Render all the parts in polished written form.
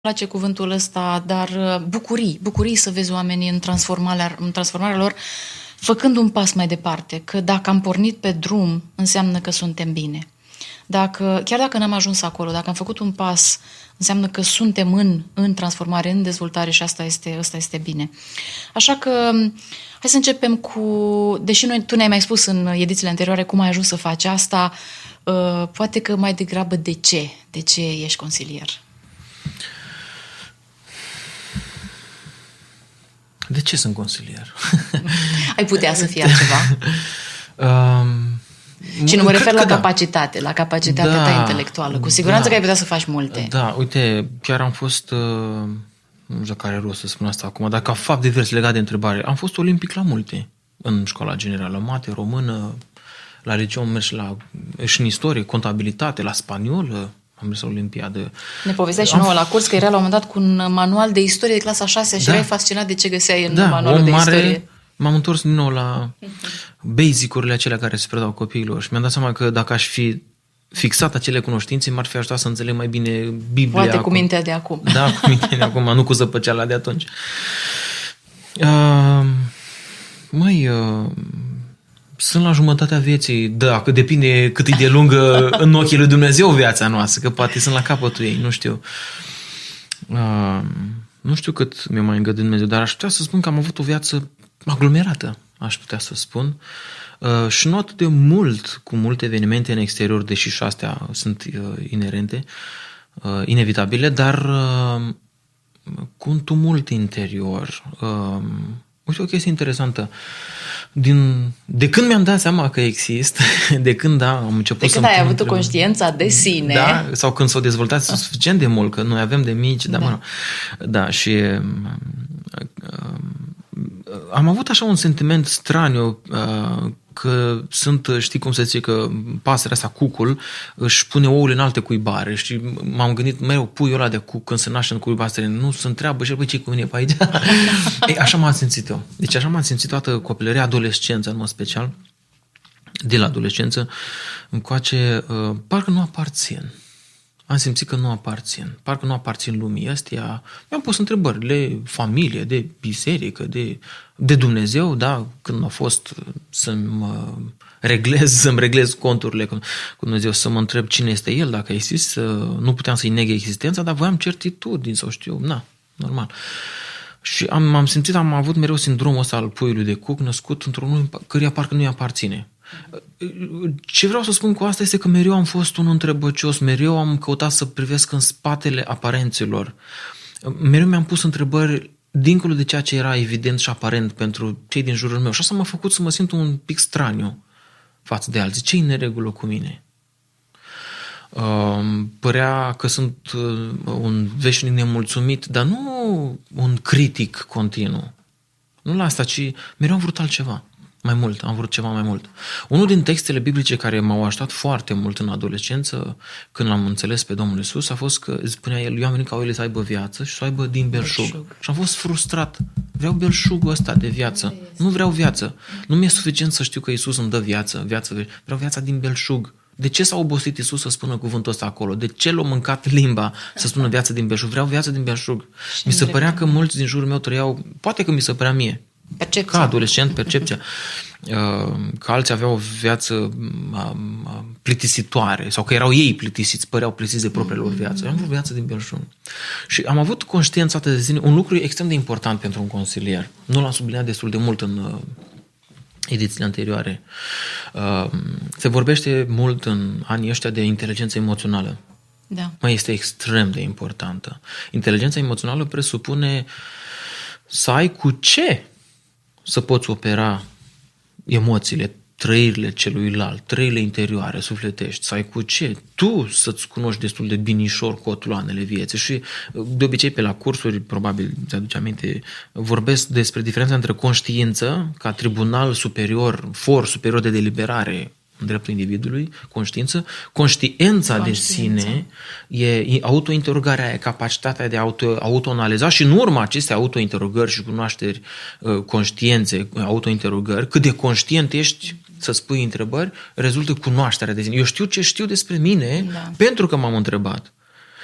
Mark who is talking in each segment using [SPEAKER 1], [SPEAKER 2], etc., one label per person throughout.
[SPEAKER 1] place cuvântul ăsta, dar bucurii să vezi oamenii în transformarea lor, făcând un pas mai departe, că dacă am pornit pe drum, înseamnă că suntem bine. Chiar dacă n-am ajuns acolo, dacă am făcut un pas, înseamnă că suntem în transformare, în dezvoltare și asta este bine. Așa că hai să începem deși tu ne-ai mai spus în edițiile anterioare cum ai ajuns să faci asta, poate că mai degrabă de ce ești consilier?
[SPEAKER 2] De ce sunt consilier?
[SPEAKER 1] Ai putea să fie altceva? Și nu mă refer la capacitate, la capacitatea ta intelectuală. Cu siguranță că ai putea să faci multe.
[SPEAKER 2] Da, uite, chiar am fost, nu știu care rost să spun asta acum, dar ca fapt divers legat de întrebare, am fost olimpic la multe. În școala generală, mate, română, la liceu am mers și în istorie, contabilitate, la spaniolă, am mers la olimpiadă.
[SPEAKER 1] Ne povesteai și nouă la curs că era la un moment dat cu un manual de istorie de clasa 6 și erai fascinat de ce găseai în manualul de istorie.
[SPEAKER 2] M-am întors din nou la basic-urile acelea care se predau copiilor și mi-am dat seama că dacă aș fi fixat acele cunoștințe, m-ar fi ajutat să înțeleg mai bine Biblia.
[SPEAKER 1] Poate cu mintea de acum.
[SPEAKER 2] Da, cu mintea de acum, nu cu zăpăceala de atunci. Sunt la jumătatea vieții, da, că depinde cât e de lungă în ochii lui Dumnezeu viața noastră, că poate sunt la capătul ei, nu știu. Nu știu cât mi-a mai îngăduit Dumnezeu, dar aș putea să spun că am avut o viață aglomerată, aș putea să spun. Și nu atât de mult, cu multe evenimente în exterior, deși și astea sunt inerente, inevitabile, dar cu un tumult interior. Uite o chestie interesantă. De când mi-am dat seama că există, de când am început
[SPEAKER 1] să-mi ai avut conștiința de sine.
[SPEAKER 2] Da, sau când s-au dezvoltat suficient de mult, că noi avem de mici, și am avut așa un sentiment straniu că știi cum se zice, că pasărea asta, cucul, își pune ouăle în alte cuibare și m-am gândit mereu, puiul ăla de cuc când se naște în cuibul astea, nu se întreabă și ce-i cu mine pe aici? Așa m-am simțit eu. Deci așa m-am simțit toată copilăria, adolescența în mod special, de la adolescență încoace, parcă nu aparțin. Am simțit că nu aparțin. Parcă nu aparțin lumii astea. Mi-am pus întrebări de familie, de biserică, de Dumnezeu, da? Când a fost să-mi reglez conturile cu Dumnezeu, să mă întreb cine este El, dacă există, nu puteam să-i neg existența, dar voiam certitudini sau normal. Și am avut mereu sindromul ăsta al puiului de cuc, născut într-un lume căruia parcă nu-i aparține. Ce vreau să spun cu asta este că mereu am fost un întrebăcios, mereu am căutat să privesc în spatele aparențelor. Mereu mi-am pus întrebări dincolo de ceea ce era evident și aparent pentru cei din jurul meu. Și asta m-a făcut să mă simt un pic straniu față de alții. Ce-i în neregulă cu mine? Părea că sunt un veșnic nemulțumit, dar nu un critic continuu. Nu la asta, ci mereu am vrut altceva. Am vrut ceva mai mult. Unul din textele biblice care m-au ajutat foarte mult în adolescență, când l-am înțeles pe Domnul Iisus, a fost că spunea el, eu am venit ca oile să aibă viață și să aibă din belșug. Și am fost frustrat. Vreau belșugul ăsta de viață. Nu vreau viață. Nu mi-e suficient să știu că Iisus îmi dă viață. Vreau viața din belșug. De ce s-a obosit Iisus să spună cuvântul ăsta acolo? De ce l-a mâncat limba să spună viață din belșug? Vreau viață din belșug. Mi se părea că mulți din jurul meu trăiau, poate că mi se părea mie,
[SPEAKER 1] percepția.
[SPEAKER 2] Ca adolescent, percepția. Că alții aveau o viață plictisitoare sau că erau ei plictisiți, păreau plictisiți de propria lor viață. Eu am avut viață din belșug. Și am avut conștiința de sine, un lucru extrem de important pentru un consilier. Nu l-am subliniat destul de mult în edițiile anterioare. Se vorbește mult în anii ăștia de inteligență emoțională.
[SPEAKER 1] Da.
[SPEAKER 2] Mai este extrem de importantă. Inteligența emoțională presupune să ai cu ce să poți opera emoțiile, trăirile celuilalt, trăirile interioare, sufletești, să ai cu ce tu să-ți cunoști destul de binișor cotloanele vieții. Și de obicei pe la cursuri, probabil ți aduce aminte, vorbesc despre diferența între conștiință, ca tribunal superior, for superior de deliberare în dreptul individului, conștiința de sine e autointerogarea aia, capacitatea de autoanaliza și în urma acestei autointerogări și cunoașteri, conștiințe, autointerogări, cât de conștient ești să-ți pui întrebări, rezultă cunoașterea de sine. Eu știu ce știu despre mine pentru că m-am întrebat.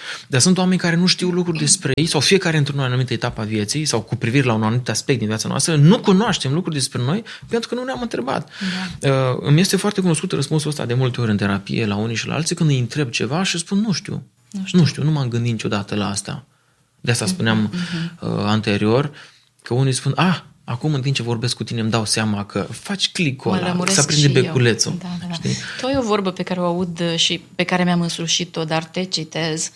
[SPEAKER 2] Dar sunt oameni care nu știu lucruri despre ei sau fiecare într-o anumită etapă a vieții sau cu privire la un anumit aspect din viața noastră, nu cunoaștem lucruri despre noi pentru că nu ne-am întrebat. Da. Îmi este foarte cunoscut răspunsul ăsta de multe ori în terapie la unii și la alții când îi întreb ceva și spun nu știu, nu m-am gândit niciodată la asta. De asta spuneam anterior că unii spun, acum în timp ce vorbesc cu tine îmi dau seama că faci click-ul ăla, să aprinde beculețul.
[SPEAKER 1] Da. Tu ai o vorbă pe care o aud și pe care mi-am însușit-o, dar te citez.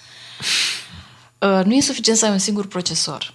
[SPEAKER 1] Nu e suficient să ai un singur procesor.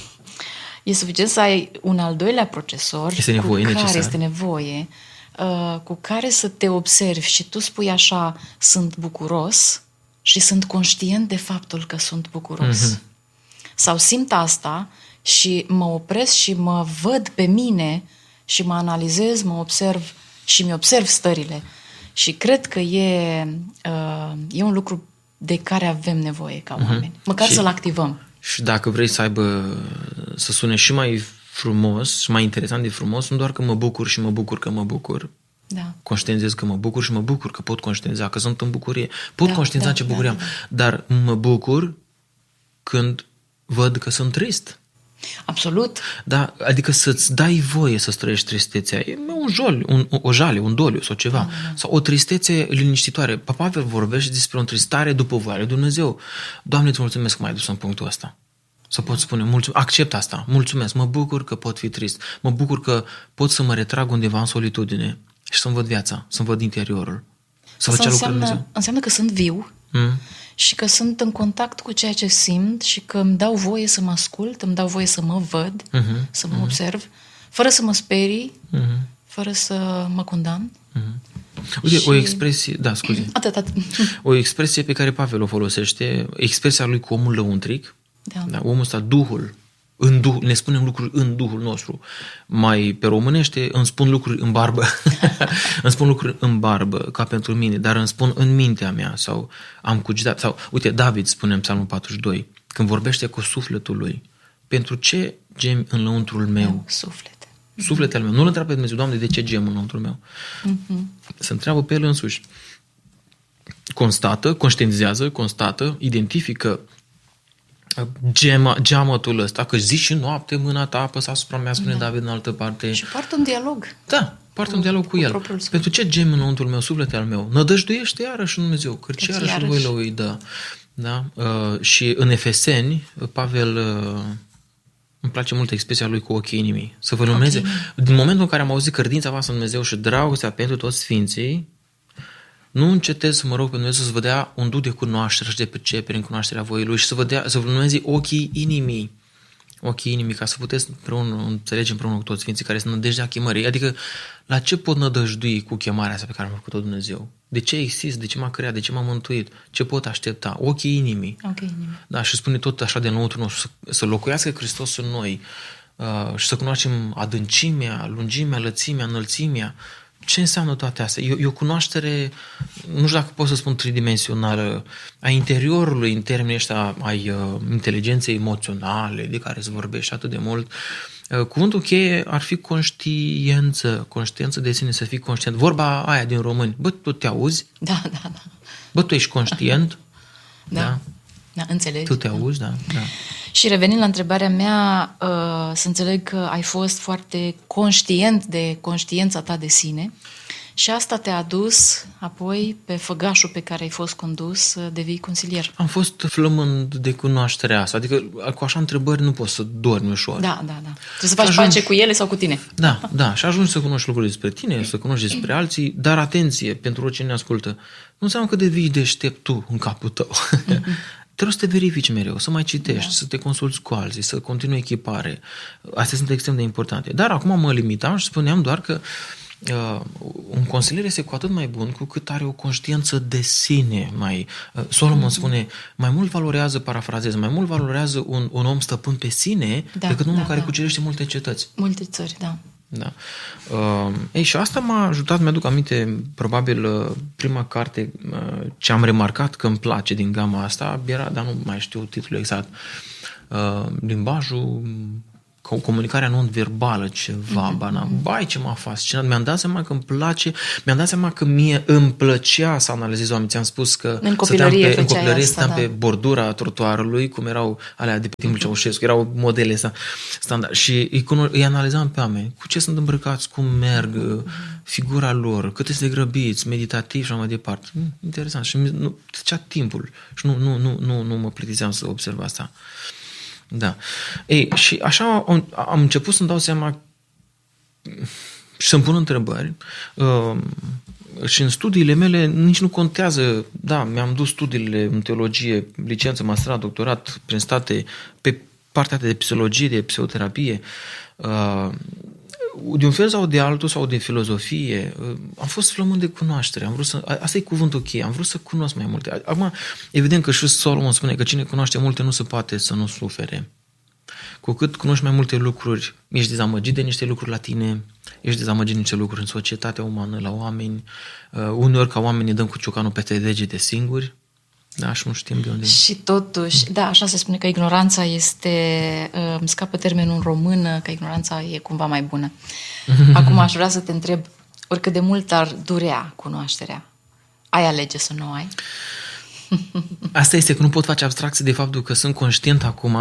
[SPEAKER 1] E suficient să ai un al doilea procesor este nevoie, cu care să te observi și tu spui așa, sunt bucuros și sunt conștient de faptul că sunt bucuros. Sau simt asta și mă opresc și mă văd pe mine și mă analizez, mă observ și mi-observ stările. Și cred că e un lucru de care avem nevoie ca oameni. Măcar să-l activăm.
[SPEAKER 2] Și dacă vrei să sune și mai frumos și mai interesant de frumos, nu doar că mă bucur și mă bucur că mă bucur.
[SPEAKER 1] Da.
[SPEAKER 2] Conștientizez că mă bucur și mă bucur că pot conștientiza că sunt în bucurie. Pot conștientiza ce bucurie am. Dar mă bucur când văd că sunt trist.
[SPEAKER 1] Absolut.
[SPEAKER 2] Da, adică să-ți dai voie să trăiești tristețea. E o jale, un doliu sau ceva. Sau o tristețe liniștitoare. Pavel vorbește despre o întristare după voia lui Dumnezeu. Doamne, îți mulțumesc că m-ai dus în punctul ăsta. Să pot spune, accept asta, mulțumesc, mă bucur că pot fi trist. Mă bucur că pot să mă retrag undeva în solitudine și să-mi văd viața, să-mi văd interiorul. Să văd ce lucruri Dumnezeu.
[SPEAKER 1] Înseamnă că sunt viu. Și că sunt în contact cu ceea ce simt și că îmi dau voie să mă ascult, îmi dau voie să mă văd, să mă observ, fără să mă sperii, fără să mă condamn.
[SPEAKER 2] Uite, o expresie, scuze.
[SPEAKER 1] Atât.
[SPEAKER 2] O expresie pe care Pavel o folosește, expresia lui cu omul lăuntric. Da, omul ăsta, ne spunem lucruri în Duhul nostru. Mai pe românește îmi spun lucruri în barbă. Îmi spun lucruri în barbă, ca pentru mine, dar îmi spun în mintea mea sau am cugetat. Sau, uite, David spune în Psalmul 42, când vorbește cu sufletul lui, pentru ce gemi în lăuntrul meu? Sufletele meu. Nu-L întreabă pe Dumnezeu, Doamne, de ce gem în lăuntrul meu? Se întreabă pe El însuși. Conștientizează, identifică geamătul ăsta, că zi și noapte mâna ta apăsă asupra mea, spune David în altă parte.
[SPEAKER 1] Și poartă un dialog.
[SPEAKER 2] Da, poartă un dialog cu el. Pentru ce gem în lăuntrul meu, sufletul meu? Nădăjduiește iarăși în Dumnezeu, căci iarăși voi lăui dă. Da? Și în Efeseni, Pavel, îmi place mult expresia lui cu ochii inimii. Să vă lumeze. Din momentul în care am auzit credința voastră în Dumnezeu și dragostea pentru toți sfinții, nu încetez să mă rog pe Dumnezeu să vă dea un duh de cunoaștere și de pricepere în cunoașterea voii Lui și să vă lumeze ochii inimii, ca să puteți înțelege împreună cu toți sfinții care sunt nădejdea chemării. Adică la ce pot nădăjdui cu chemarea asta pe care am făcut-o Dumnezeu? De ce exist? De ce m-a creat? De ce m-a mântuit? Ce pot aștepta? Ochii inimii. Da, și spune tot așa de înăuntru nostru, să locuiască Hristos în noi și să cunoaștem adâncimea, lungimea, lățimea, înălțimea. Ce înseamnă toate astea? E o cunoaștere, nu știu dacă pot să spun tridimensională, a interiorului în termenii ăștia, ai inteligenței emoționale de care se vorbește atât de mult. Cuvântul cheie ar fi conștiență de sine, să fii conștient. Vorba aia din români, bă, tu te auzi?
[SPEAKER 1] Da.
[SPEAKER 2] Bă, tu ești conștient?
[SPEAKER 1] Da, înțelegi.
[SPEAKER 2] Tu te auzi, da.
[SPEAKER 1] Și revenind la întrebarea mea, să înțeleg că ai fost foarte conștient de conștiința ta de sine și asta te-a adus apoi pe făgașul pe care ai fost condus să devii consilier.
[SPEAKER 2] Am fost flămând de cunoașterea asta, adică cu așa întrebări nu poți să dormi ușor.
[SPEAKER 1] Da. Trebuie să faci pace cu ele sau cu tine.
[SPEAKER 2] Da, și ajungi să cunoști lucruri despre tine, să cunoști despre alții, dar atenție, pentru oricine ne ascultă, nu înseamnă că devii deștept tu în capul tău. Trebuie să te verifici mereu, să mai citești, să te consulți cu alții, să continui echipare. Astea sunt extrem de importante. Dar acum mă limitam și spuneam doar că un consilier este cu atât mai bun cu cât are o conștiință de sine. Solomon spune, mai mult valorează, parafrazez, mai mult valorează un om stăpân pe sine decât unul care cucerește multe cetăți.
[SPEAKER 1] Multe țări, da.
[SPEAKER 2] Da. Și asta m-a ajutat, mi-aduc aminte, probabil prima carte ce am remarcat că îmi place din gama asta era, dar nu mai știu titlul exact, limbajul comunicarea non-verbală ceva banal. Bai, ce m-a fascinat. Mi-am dat seama că îmi place, mi-am dat seama că mie îmi plăcea să analizez oameni. Ți-am spus că
[SPEAKER 1] în copilărie
[SPEAKER 2] stăteam pe bordura trotuarului, cum erau alea de pe timpul Ceaușescu, erau modele astea standard. Și îi analizam pe oameni. Cu ce sunt îmbrăcați, cum merg, figura lor, cât este de grăbiți, meditativ și așa mai departe. Interesant. Și nu trecea timpul. Și nu mă plictiseam să observ asta. Da. Ei, și așa am început să-mi dau seama și să-mi pun întrebări și în studiile mele nici nu contează, da, mi-am dus studiile în teologie, licență, masterat, doctorat prin state, pe partea de psihologie, de psihoterapie, de un fel sau de altul sau de filozofie, am fost flămând de cunoaștere. Asta e cuvântul cheie, am vrut să cunosc mai multe. Acum, evident că și Solomon spune că cine cunoaște multe nu se poate să nu sufere. Cu cât cunoști mai multe lucruri, ești dezamăgit de niște lucruri la tine, ești dezamăgit de niște lucruri în societatea umană, la oameni. Uneori ca oamenii dăm cu ciocanul peste degete singuri, da, și nu știm de unde.
[SPEAKER 1] Și totuși, da, așa se spune că ignoranța este, îmi scapă termenul în română, că ignoranța e cumva mai bună. Acum aș vrea să te întreb, oricât de mult ar durea cunoașterea, ai alege să nu ai?
[SPEAKER 2] Asta este că nu pot face abstracție de faptul că sunt conștient acum,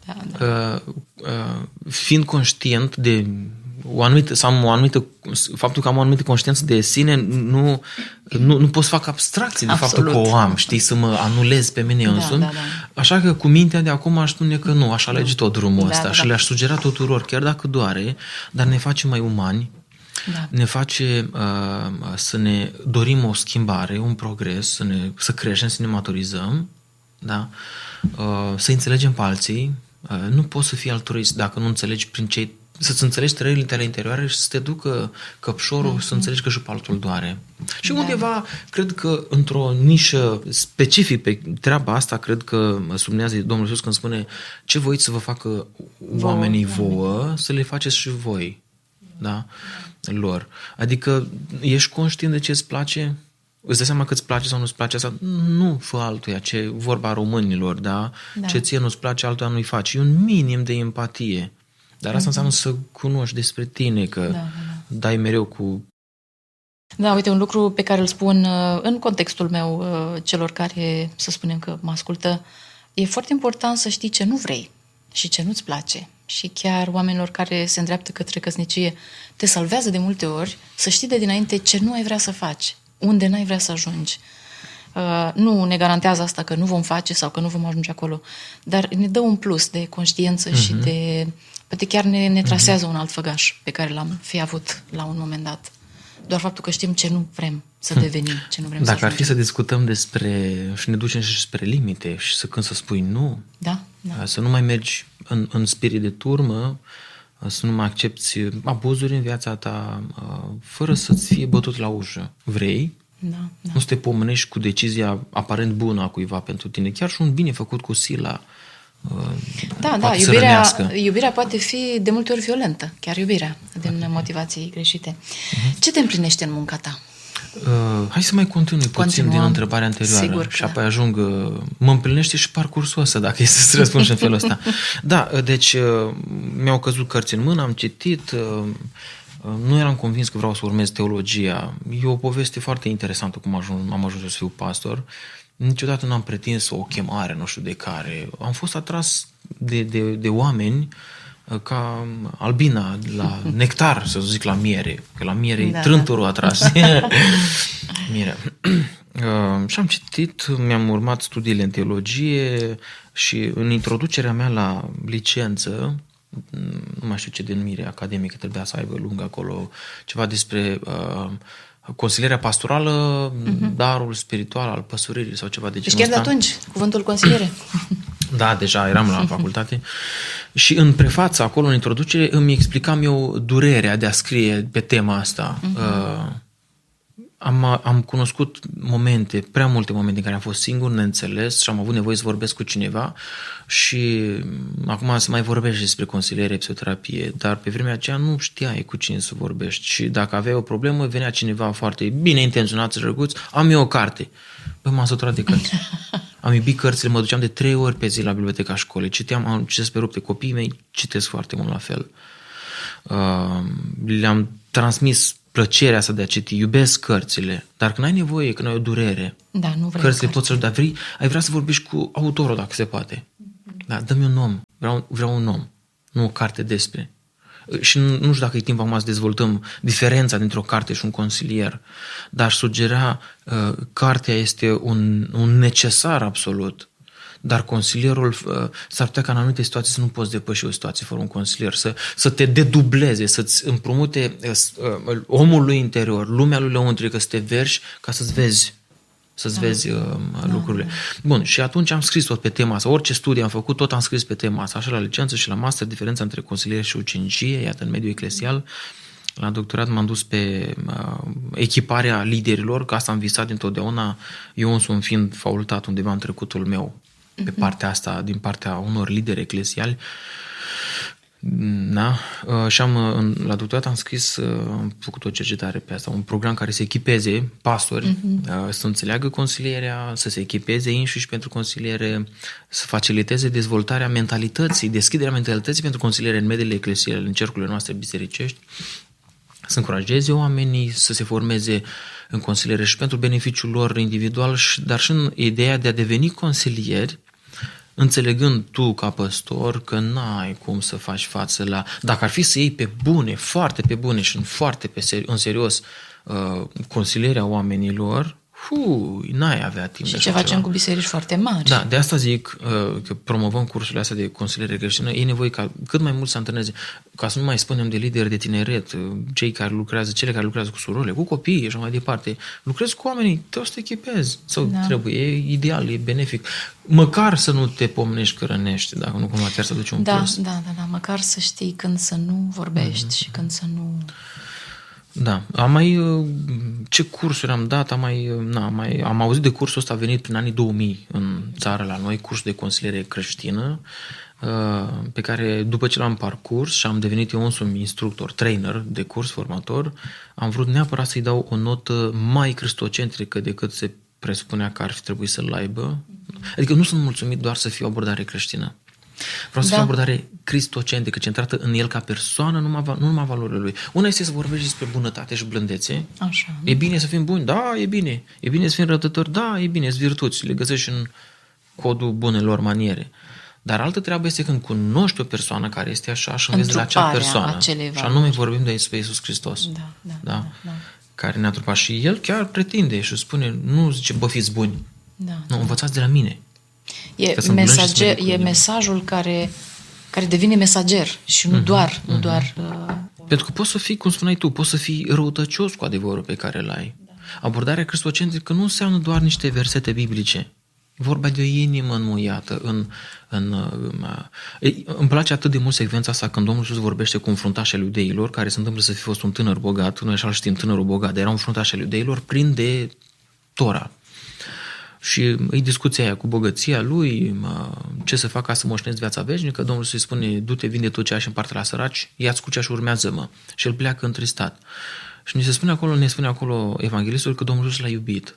[SPEAKER 2] fiind conștient de faptul că am o anumită conștiință de sine, nu pot să fac abstracție de faptul că o am, știi, să mă anulez pe mine însumi. Da. Așa că cu mintea de acum aș spune că nu, aș alege tot drumul ăsta și le-aș sugera tuturor, chiar dacă doare, dar ne face mai umani, ne face să ne dorim o schimbare, un progres, să creștem, să ne maturizăm, da? Să înțelegem pe alții. Nu poți să fii altruist dacă nu înțelegi să-ți înțelegi trăirile tale interioare și să te ducă căpșorul, să înțelegi că și pe altul doare. Și undeva, cred că într-o nișă specific pe treaba asta, cred că sublinează Domnul Iisus când spune ce voiți să vă facă oamenii vouă, să le faceți și voi. Da? Lor. Adică ești conștient de ce îți place? Îți dai seama că îți place sau nu îți place asta? Nu fă altuia, ce vorba românilor, da? Ce ție nu-ți place, altuia nu-i faci. E un minim de empatie. Dar asta înseamnă să cunoști despre tine, că dai mereu cu...
[SPEAKER 1] Da, uite, un lucru pe care îl spun în contextul meu celor care, să spunem că mă ascultă, e foarte important să știi ce nu vrei și ce nu-ți place. Și chiar oamenilor care se îndreaptă către căsnicie te salvează de multe ori să știi de dinainte ce nu ai vrea să faci, unde n-ai vrea să ajungi. Nu ne garantează asta că nu vom face sau că nu vom ajunge acolo, dar ne dă un plus de conștiință și de... Poate chiar ne trasează un alt făgaș pe care l-am fi avut la un moment dat. Doar faptul că știm ce nu vrem să devenim, ce nu vrem să ajungem.
[SPEAKER 2] Dacă ar fi să discutăm despre... și ne ducem și spre limite și când să spui nu, să nu mai mergi în spirit de turmă, să nu mai accepti abuzuri în viața ta, fără să-ți fie bătut la ușă. Vrei? Nu să te pomenești cu decizia aparent bună a cuiva pentru tine. Chiar și un bine făcut cu sila.
[SPEAKER 1] Iubirea poate fi de multe ori violentă, chiar iubirea, din motivații greșite. Ce te împlinește în munca ta?
[SPEAKER 2] Hai să mai continui puțin din întrebarea anterioară. Sigur, și apoi ajung... Mă împlinește și parcursul ăsta, dacă este să răspund și în felul ăsta. Da, deci mi-au căzut cărți în mână, am citit... Nu eram convins că vreau să urmez teologia. E o poveste foarte interesantă cum am ajuns să fiu pastor. Niciodată n-am pretins o chemare, nu știu de care. Am fost atras de oameni ca albina la nectar, să zic, la miere. Că la miere e trânturul atras. Miere. Și am citit, mi-am urmat studiile în teologie și în introducerea mea la licență, nu mai știu ce denumire academică trebuia să aibă lung acolo, ceva despre consilierea pastorală, darul spiritual al păstoririi sau ceva de genul ăsta.
[SPEAKER 1] Deci chiar de atunci, cuvântul consiliere.
[SPEAKER 2] Da, deja eram la facultate. Și în prefață, acolo, în introducere, îmi explicam eu durerea de a scrie pe tema asta. am cunoscut momente, prea multe momente în care am fost singur, neînțeles și am avut nevoie să vorbesc cu cineva și acum se mai vorbește despre consiliere, psihoterapie, dar pe vremea aceea nu știai cu cine să vorbești și dacă aveai o problemă, venea cineva foarte bine intenționat, drăguț, am eu o carte. Băi, m-am săturat de cărți. Am iubit cărțile, mă duceam de 3 ori pe zi la biblioteca școlii, am citesc pe rupte, copiii mei citesc foarte mult la fel. Le-am transmis plăcerea asta de a citi, iubesc cărțile, dar când ai nevoie, când ai o durere,
[SPEAKER 1] da, nu vrei
[SPEAKER 2] cărțile poți să-și, dar ai vrea să vorbești cu autorul dacă se poate. Da, dă-mi un om, vreau un om, nu o carte despre. Și nu știu dacă e timp acum să dezvoltăm diferența dintre o carte și un consilier, dar aș sugera, cartea este un necesar absolut. Dar consilierul s-ar putea ca în anumite situații să nu poți depăși o situație fără un consilier, să te dedubleze, să-ți împrumute omul lui interior, lumea lui lăuntrică, să te verși ca să-ți vezi lucrurile. Bun, și atunci am scris tot pe tema asta, orice studii am făcut, tot am scris pe tema asta, așa la licență și la master, diferența între consiliere și ucenicie, iată, în mediul eclesial. La doctorat m-am dus pe echiparea liderilor, că asta am visat dintotdeauna, eu însumi fiind facultat undeva în trecutul meu, pe partea asta, din partea unor lideri eclesiali. Da? Și la doctorat am scris, am făcut o cercetare pe asta, un program care să echipeze pastori, să înțeleagă consilierea, să se echipeze înșiși pentru consiliere, să faciliteze dezvoltarea mentalității, deschiderea mentalității pentru consiliere în mediile eclesiale, în cercurile noastre bisericești, să încurajeze oamenii să se formeze în consiliere și pentru beneficiul lor individual, dar și în ideea de a deveni consilieri, înțelegând tu ca păstor că n-ai cum să faci față la... Dacă ar fi să iei pe bune, foarte pe bune și în serios consilierea oamenilor, n-ai avea timp.
[SPEAKER 1] Și ce facem cu biserici foarte mari.
[SPEAKER 2] Da, de asta zic că promovăm cursurile astea de consiliere creștină. E nevoie ca cât mai mult să antreneze, ca să nu mai spunem de lideri de tineret, cele care lucrează cu surorile, cu copiii și așa mai departe. Lucrezi cu oamenii, trebuie să te echipezi. Sau trebuie, e ideal, e benefic. Măcar să nu te pomnești că rănești, dacă nu cumva chiar să duci un plus.
[SPEAKER 1] Da, măcar să știi când să nu vorbești și când să nu...
[SPEAKER 2] Da, ce cursuri am dat, am auzit de cursul ăsta, a venit prin anii 2000 în țară la noi, cursul de consiliere creștină, pe care după ce l-am parcurs și am devenit eu însumi instructor, trainer de curs, formator, am vrut neapărat să-i dau o notă mai cristocentrică decât se presupunea că ar fi trebuit să-l aibă. Adică nu sunt mulțumit doar să fie o abordare creștină. Vreau să fie o abordare cristocentrică, centrată în el ca persoană, nu numai valorile lui. Una este să vorbești despre bunătate și blândețe.
[SPEAKER 1] Așa.
[SPEAKER 2] E bine să fim buni? Da, e bine. E bine să fim rătători? Da, e bine. Sunt virtuți. Le găsești în codul bunelor maniere. Dar altă treabă este când cunoști o persoană care este așa și înveți de la acea persoană. Și anume vorbim de Iisus Hristos. Da. Care ne-a trupat. Și el chiar pretinde și spune, nu zice, bă, fiți buni. Nu, învățați de la mine.
[SPEAKER 1] E mesajul care devine mesager și nu doar...
[SPEAKER 2] Pentru că poți să fii, cum spuneai tu, poți să fii răutăcios cu adevărul pe care îl ai. Abordarea cristocentrică nu înseamnă doar niște versete biblice. E vorba de o inimă înmuiată. Îmi place atât de mult secvența asta când Domnul Iisus vorbește cu un fruntaș al iudeilor, care se întâmplă să fi fost un tânăr bogat, noi așa știm, tânărul bogat, dar era un fruntaș al iudeilor plin de Tora. Și îi discuția aia cu bogăția lui, ce să fac ca să moștenesc viața veșnică. Domnul îi spune, du-te, vinde tot ce ai și împarte la săraci, ia-ți crucea și urmează-mă. Și el pleacă întristat. Și ne spune acolo evanghelistul că Domnul Iisus l-a iubit.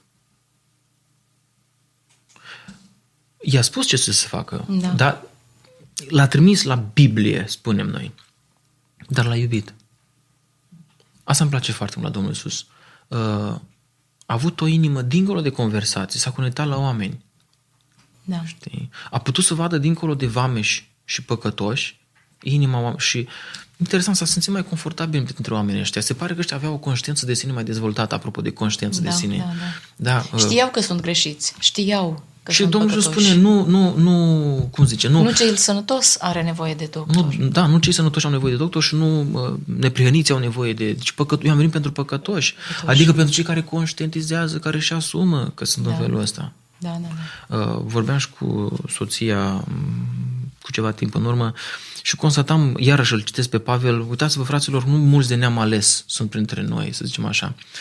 [SPEAKER 2] I-a spus ce să se facă, dar l-a trimis la Biblie, spunem noi, dar l-a iubit. Asta îmi place foarte mult la Domnul Iisus. A avut o inimă dincolo de conversații, s-a conectat la oameni.
[SPEAKER 1] Da.
[SPEAKER 2] Știi? A putut să vadă dincolo de vameși și păcătoși inima și interesant, s-a simțit mai confortabil între oamenii ăștia. Se pare că ăștia aveau o conștiință de sine mai dezvoltată, apropo de conștiință de sine.
[SPEAKER 1] Da. Știau că sunt greșiți, știau că
[SPEAKER 2] și
[SPEAKER 1] sunt
[SPEAKER 2] Domnul
[SPEAKER 1] păcătoși.
[SPEAKER 2] spune, nu, cum zice?
[SPEAKER 1] Nu cel sănătos are nevoie de doctor.
[SPEAKER 2] Nu cei sănătoși au nevoie de doctor și nu neprihăniți au nevoie de... Deci eu am venit pentru păcătoși. Adică pentru cei care conștientizează, care își asumă că sunt în felul ăsta.
[SPEAKER 1] Da.
[SPEAKER 2] Vorbeam și cu soția cu ceva timp în urmă și constatam, iarăși îl citesc pe Pavel, uitați-vă, fraților, nu mulți de neam ales sunt printre noi, să zicem așa.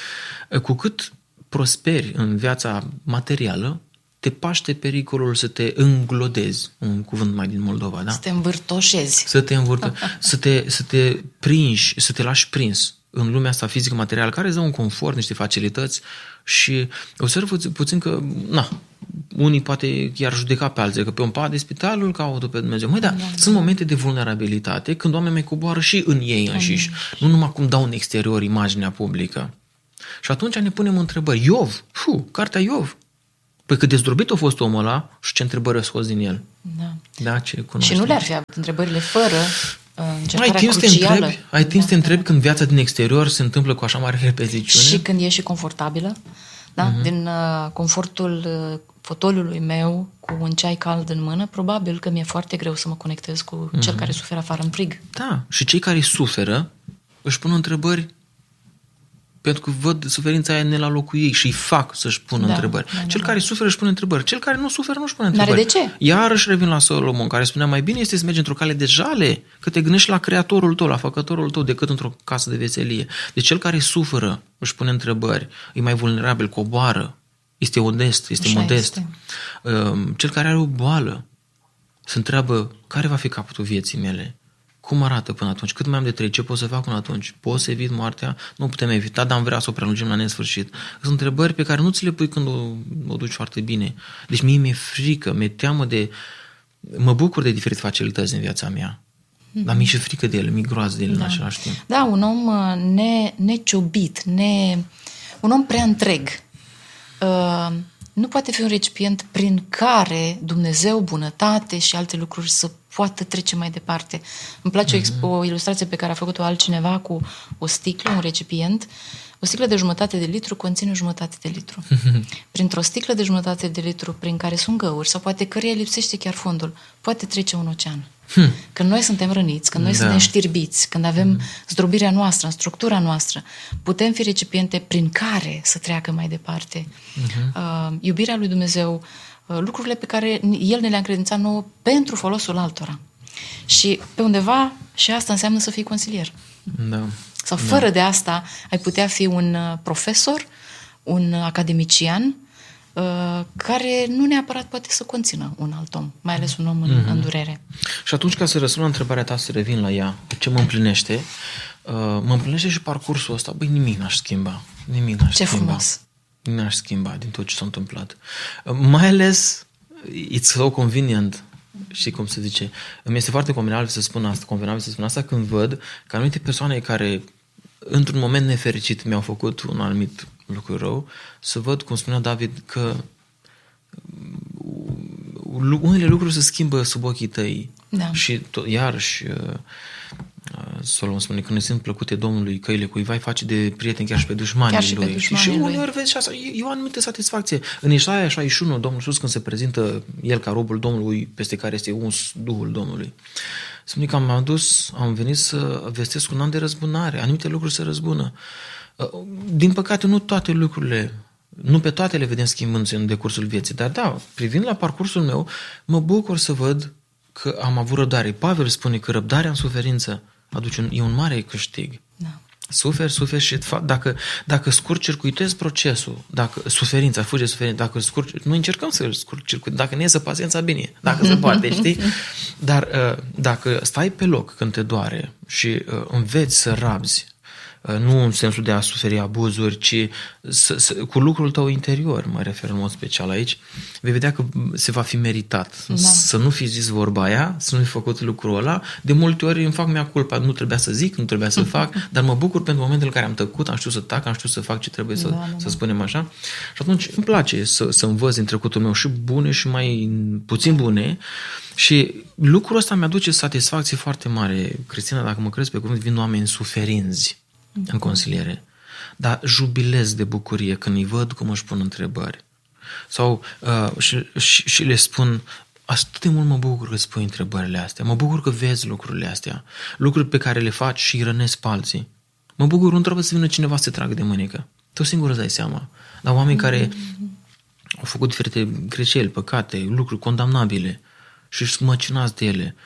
[SPEAKER 2] Cu cât prosperi în viața materială, te paște pericolul să te înglodezi, un cuvânt mai din Moldova, da?
[SPEAKER 1] Să te învârtoșezi.
[SPEAKER 2] Să te prinși, să te lași prins în lumea asta fizică, materială, care îți dă un confort, niște facilități și observ puțin că, unii poate chiar judeca pe alții, că pe un pat de spital îl caută pe Dumnezeu. Sunt momente de vulnerabilitate când oamenii mai coboară și în ei înșiși, nu numai cum dau în exterior imaginea publică. Și atunci ne punem întrebări. Iov, cartea Iov. Păi cât de zdrobit a fost omul ăla și ce întrebări a scos din el. Da, ce cunoaște.
[SPEAKER 1] Și nu le-ar fi avut întrebările fără încercarea
[SPEAKER 2] crucială. Ai timp să te întrebi când viața din exterior se întâmplă cu așa mare repeziciune?
[SPEAKER 1] Și când e și confortabilă. Da? Din confortul fotoliului meu cu un ceai cald în mână, probabil că mi-e foarte greu să mă conectez cu cel care suferă afară în frig.
[SPEAKER 2] Da, și cei care suferă își pun întrebări pentru că văd suferința aia ne la locul ei și îi fac să-și pună întrebări. Cel care suferă își pune întrebări. Cel care nu suferă nu își pune întrebări.
[SPEAKER 1] N-are de ce?
[SPEAKER 2] Iarăși revin la Solomon, care spunea mai bine este să mergi într-o cale de jale, că te gândești la creatorul tău, la făcătorul tău, decât într-o casă de veselie. Deci cel care suferă își pune întrebări, e mai vulnerabil, coboară, este modest, este modest. Cel care are o boală se întreabă care va fi capătul vieții mele. Cum arată până atunci? Cât mai am de trăit? Ce pot să fac până atunci? Pot să evit moartea? Nu putem evita, dar am vrea să o prelungim la nesfârșit. Sunt întrebări pe care nu ți le pui când o duci foarte bine. Deci mie mi-e frică, mi-e teamă de... Mă bucur de diferite facilități în viața mea, dar mi-e și frică de ele, mi-e groază de ele în același timp.
[SPEAKER 1] Da, un om neciobit, un om prea întreg. Nu poate fi un recipient prin care Dumnezeu, bunătate și alte lucruri să poată trece mai departe. Îmi place o ilustrație pe care a făcut-o altcineva cu o sticlă, un recipient. O sticlă de 1/2 de litru conține 1/2 de litru. Printr-o sticlă de 1/2 de litru prin care sunt găuri sau poate căreia lipsește chiar fondul, poate trece un ocean. Când noi suntem răniți, când noi suntem știrbiți, când avem zdrobirea noastră, în structura noastră, putem fi recipiente prin care să treacă mai departe. Iubirea lui Dumnezeu, lucrurile pe care El ne le-a încredințat nouă pentru folosul altora. Și pe undeva și asta înseamnă să fii consilier.
[SPEAKER 2] Da.
[SPEAKER 1] Sau fără de asta ai putea fi un profesor, un academician, care nu neapărat poate să conțină un alt om, mai ales un om în durere.
[SPEAKER 2] Și atunci, ca să răspund la întrebarea ta, să revin la ea, ce mă împlinește, mă împlinește și parcursul ăsta. Băi, nimic n-aș schimba.
[SPEAKER 1] Ce frumos!
[SPEAKER 2] Nimic n-aș schimba din tot ce s-a întâmplat. Mai ales, it's so convenient, știi cum se zice, îmi este foarte convenabil să spun asta când văd că anumite persoane care într-un moment nefericit mi-au făcut un anumit lucru rău, să văd, cum spunea David, că unele lucruri se schimbă sub ochii tăi.
[SPEAKER 1] Da.
[SPEAKER 2] Și iarăși Solomon spune că ne sunt plăcute Domnului căile cuiva, face de prieteni chiar și pe dușmanii lui. Și uneori vezi și asta, e o anumită satisfacție. În Isaia 61, Domnul Iisus, când se prezintă El ca robul Domnului, peste care este uns Duhul Domnului, spune că am venit să vestesc un an de răzbunare, anumite lucruri se răzbună. Din păcate, nu pe toate le vedem schimbându-se în decursul vieții, dar da, privind la parcursul meu, mă bucur să văd că am avut răbdare. Pavel spune că răbdarea în suferință e un mare câștig.
[SPEAKER 1] Da.
[SPEAKER 2] Suferi și dacă scurt-circuitezi procesul, dacă suferința, fuge suferința, noi încercăm să scurt-circuităm, dacă ne iese paciența, bine, dacă se poate, știi? Dar dacă stai pe loc când te doare și înveți să rabzi, nu în sensul de a suferi abuzuri, ci cu lucrul tău interior, mă refer în mod special aici, vei vedea că se va fi meritat. Da. Să nu fi zis vorba aia, să nu fi făcut lucrul ăla. De multe ori îmi fac mea culpa, nu trebuia să zic, nu trebuia să fac, dar mă bucur pentru momentul în care am tăcut, am știut să tac, am știut să fac ce trebuie să spunem așa. Și atunci îmi place să învăț din trecutul meu și bune și mai puțin bune. Și lucrul ăsta mi-aduce satisfacție foarte mare. Cristina, dacă mă crezi pe cuvânt, vin oameni suferinzi în consiliere. Dar jubilez de bucurie când îi văd cum își pun întrebări. Sau și le spun, atât de mult mă bucur că îți pui întrebările astea. Mă bucur că vezi lucrurile astea. Lucruri pe care le faci și îi rănesc pe alții. Mă bucur, nu trebuie să vină cineva să te tragă de mânecă. Tu singur îți dai seama. Dar oameni care au făcut diferite greșeli, păcate, lucruri condamnabile și își măcinați de ele.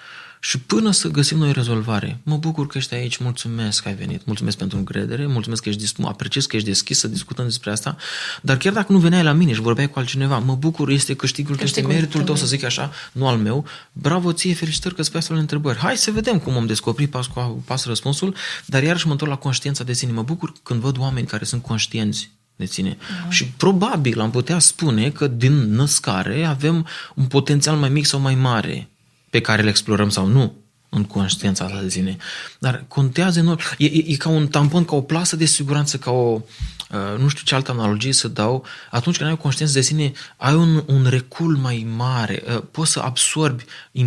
[SPEAKER 2] Și până să găsim noi rezolvare, mă bucur că ești aici, mulțumesc că ai venit, mulțumesc pentru încredere, mulțumesc că apreciez că ești deschis să discutăm despre asta, dar chiar dacă nu veneai la mine și vorbeai cu altcineva, mă bucur, este câștigul, este meritul tău, să zic așa, nu al meu, bravo ție, felicitări că îți pui astfel de întrebări. Hai să vedem cum am descoperit pas cu pas răspunsul, dar iarăși mă întorc la conștiința de sine. Mă bucur când văd oameni care sunt conștienți de sine. Și probabil am putea spune că din născare avem un potențial mai mic sau mai mare pe care îl explorăm sau nu în conștiința asta de sine. Dar contează enorm. E ca un tampon, ca o plasă de siguranță, ca o, nu știu ce altă analogie să dau. Atunci când ai o conștiință de sine, ai un recul mai mare. Poți să absorbi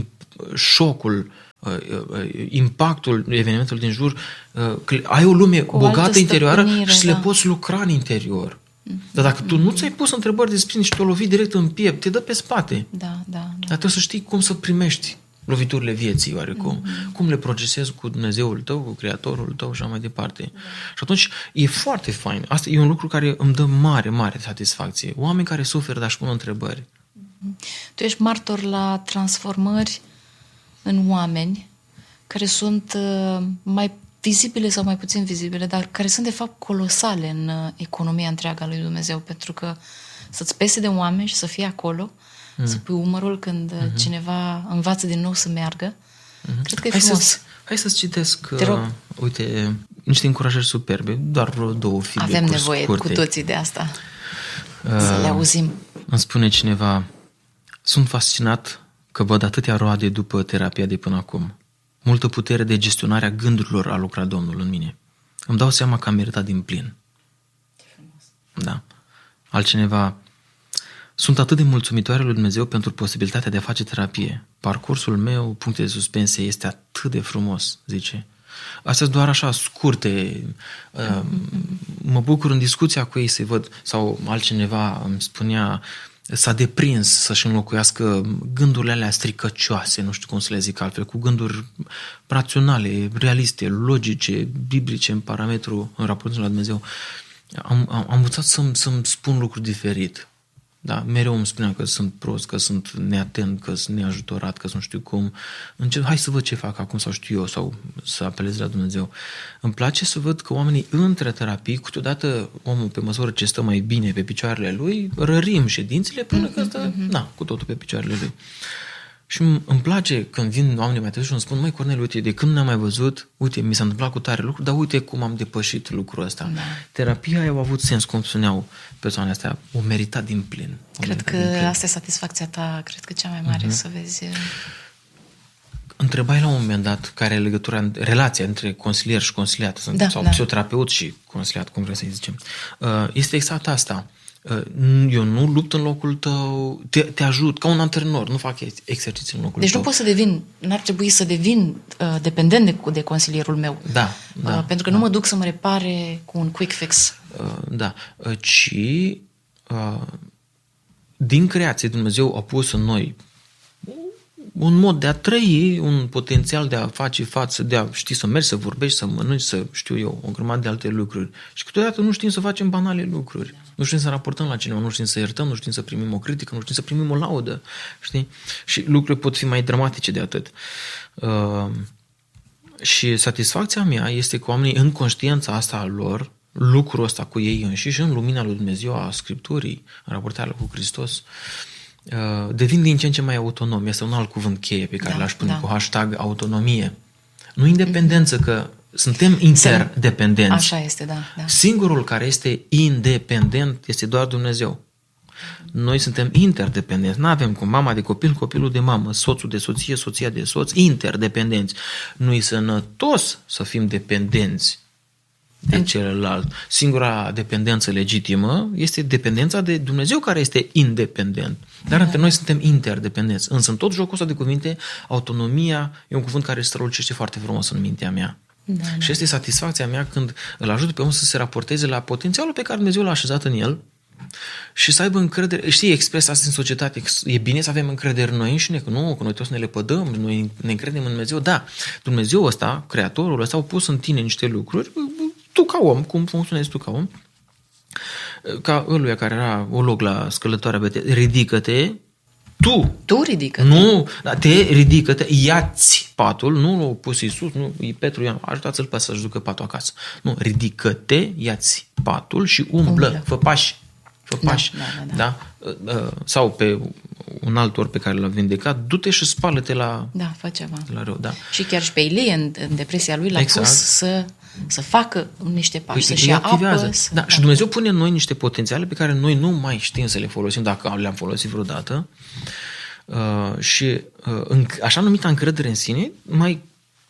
[SPEAKER 2] șocul, impactul evenimentului din jur, ai o lume bogată interioară și să le poți lucra în interior. Dar dacă tu nu ți-ai pus întrebări despre și te-o lovi direct în piept, te dă pe spate.
[SPEAKER 1] Da.
[SPEAKER 2] Dar trebuie să știi cum să primești loviturile vieții, oarecum. Cum le procesezi cu Dumnezeul tău, cu Creatorul tău și așa mai departe. Și atunci e foarte fain. Asta e un lucru care îmi dă mare, mare satisfacție. Oameni care suferă, dar își pun întrebări.
[SPEAKER 1] Tu ești martor la transformări în oameni care sunt mai vizibile sau mai puțin vizibile, dar care sunt de fapt colosale în economia întreagă a lui Dumnezeu, pentru că să-ți pese de oameni și să fii acolo, să pui umărul când cineva învață din nou să meargă, cred că e frumos.
[SPEAKER 2] Hai să-ți citesc, uite, niște încurajări superbe, doar vreo două fibe.
[SPEAKER 1] Avem nevoie
[SPEAKER 2] scurte.
[SPEAKER 1] cu toții de asta, să le auzim.
[SPEAKER 2] Îmi spune cineva, sunt fascinat că văd atâtea roade după terapia de până acum. Multă putere de gestionare a gândurilor a lucrat Domnul în mine. Îmi dau seama că am meritat din plin. Da. Altcineva, sunt atât de mulțumitoare lui Dumnezeu pentru posibilitatea de a face terapie. Parcursul meu, puncte de suspensie, este atât de frumos, zice. Astea sunt doar așa scurte. Mă bucur în discuția cu ei să-i văd. Sau altcineva îmi spunea, s-a deprins să-și înlocuiască gândurile alea stricăcioase, nu știu cum să le zic altfel, cu gânduri raționale, realiste, logice, biblice, în parametru, în raportul la Dumnezeu. Am învățat să-mi spun lucruri diferit. Da? Mereu îmi spuneam că sunt prost, că sunt neatent, că sunt neajutorat, că nu știu cum. Hai să văd ce fac acum sau știu eu, sau să apelez la Dumnezeu. Îmi place să văd că oamenii între terapii, câteodată omul pe măsură ce stă mai bine pe picioarele lui, rărim ședințele până că stă cu totul pe picioarele lui. Și îmi place când vin oamenii mai târziu și îmi spun, măi Corneliu, uite, de când ne-am mai văzut, uite, mi s-a întâmplat cu tare lucru, dar uite cum am depășit lucrul ăsta. Da. Terapia aia a avut sens, cum spuneau persoanele astea, o meritat din plin.
[SPEAKER 1] Cred că asta e satisfacția ta, cred că cea mai mare, să vezi.
[SPEAKER 2] Întrebai la un moment dat care e legătura, relația între consilier și consiliat, sau psihoterapeut și consiliat, cum vrei să-i zicem. Este exact asta. Eu nu lupt în locul tău, te ajut ca un antrenor, nu fac exerciții în locul tău.
[SPEAKER 1] Deci nu pot să devin, n-ar trebui să devin dependent de consilierul meu.
[SPEAKER 2] Da.
[SPEAKER 1] Pentru că nu mă duc să mă repare cu un quick fix.
[SPEAKER 2] Ci din creație Dumnezeu a pus în noi un mod de a trăi, un potențial de a face față, de a ști să mergi, să vorbești, să mănânci, să știu eu, o grămadă de alte lucruri. Și câteodată nu știm să facem banale lucruri. Nu știm să raportăm la cineva, nu știm să iertăm, nu știm să primim o critică, nu știm să primim o laudă. Știi? Și lucrurile pot fi mai dramatice de atât. Și satisfacția mea este că oamenii în conștiința asta a lor, lucrul ăsta cu ei înșiși, în lumina lui Dumnezeu, a Scripturii, în raportarea cu Hristos, devin din ce în ce mai autonom. Este un alt cuvânt cheie pe care l-aș pune cu hashtag autonomie. Nu independență, că suntem interdependenți.
[SPEAKER 1] Așa este, da.
[SPEAKER 2] Singurul care este independent este doar Dumnezeu. Noi suntem interdependenți. Nu avem cum mama de copil, copilul de mamă, soțul de soție, soția de soț, interdependenți. Nu e sănătos să fim dependenți de celălalt. Singura dependență legitimă este dependența de Dumnezeu, care este independent. Dar între noi suntem interdependenți. Însă în tot jocul ăsta de cuvinte, autonomia e un cuvânt care strălucește foarte frumos în mintea mea. Și este satisfacția mea când îl ajut pe om să se raporteze la potențialul pe care Dumnezeu l-a așezat în el și să aibă încredere. Știi, expresia asta în societate, e bine să avem încredere în noi înșine, că nu, că noi trebuie să ne lepădăm, noi ne încredem în Dumnezeu. Da, Dumnezeu ăsta, Creatorul ăsta, a pus în tine niște lucruri, tu ca om, cum funcționezi tu ca om, ca ăluia care era olog la scălătoarea Betea, ridică-te,
[SPEAKER 1] Tu ridică-te.
[SPEAKER 2] Nu, te ridică-te, ia-ți patul, nu pus Iisus, nu, Petru, ajutați-l pe să-și ducă patul acasă. Nu, ridică-te, ia-ți patul și umblă. Fă pași. Da? Sau pe un alt or pe care l-a vindecat, du-te și spală-te la rău. Da.
[SPEAKER 1] Și chiar și pe Ilie, în depresia lui, l-a pus să facă niște pași, să-și ia apă.
[SPEAKER 2] Și Dumnezeu pune în noi niște potențiale pe care noi nu mai știm să le folosim, dacă le-am folosit vreodată. Și așa numita încredere în sine, mai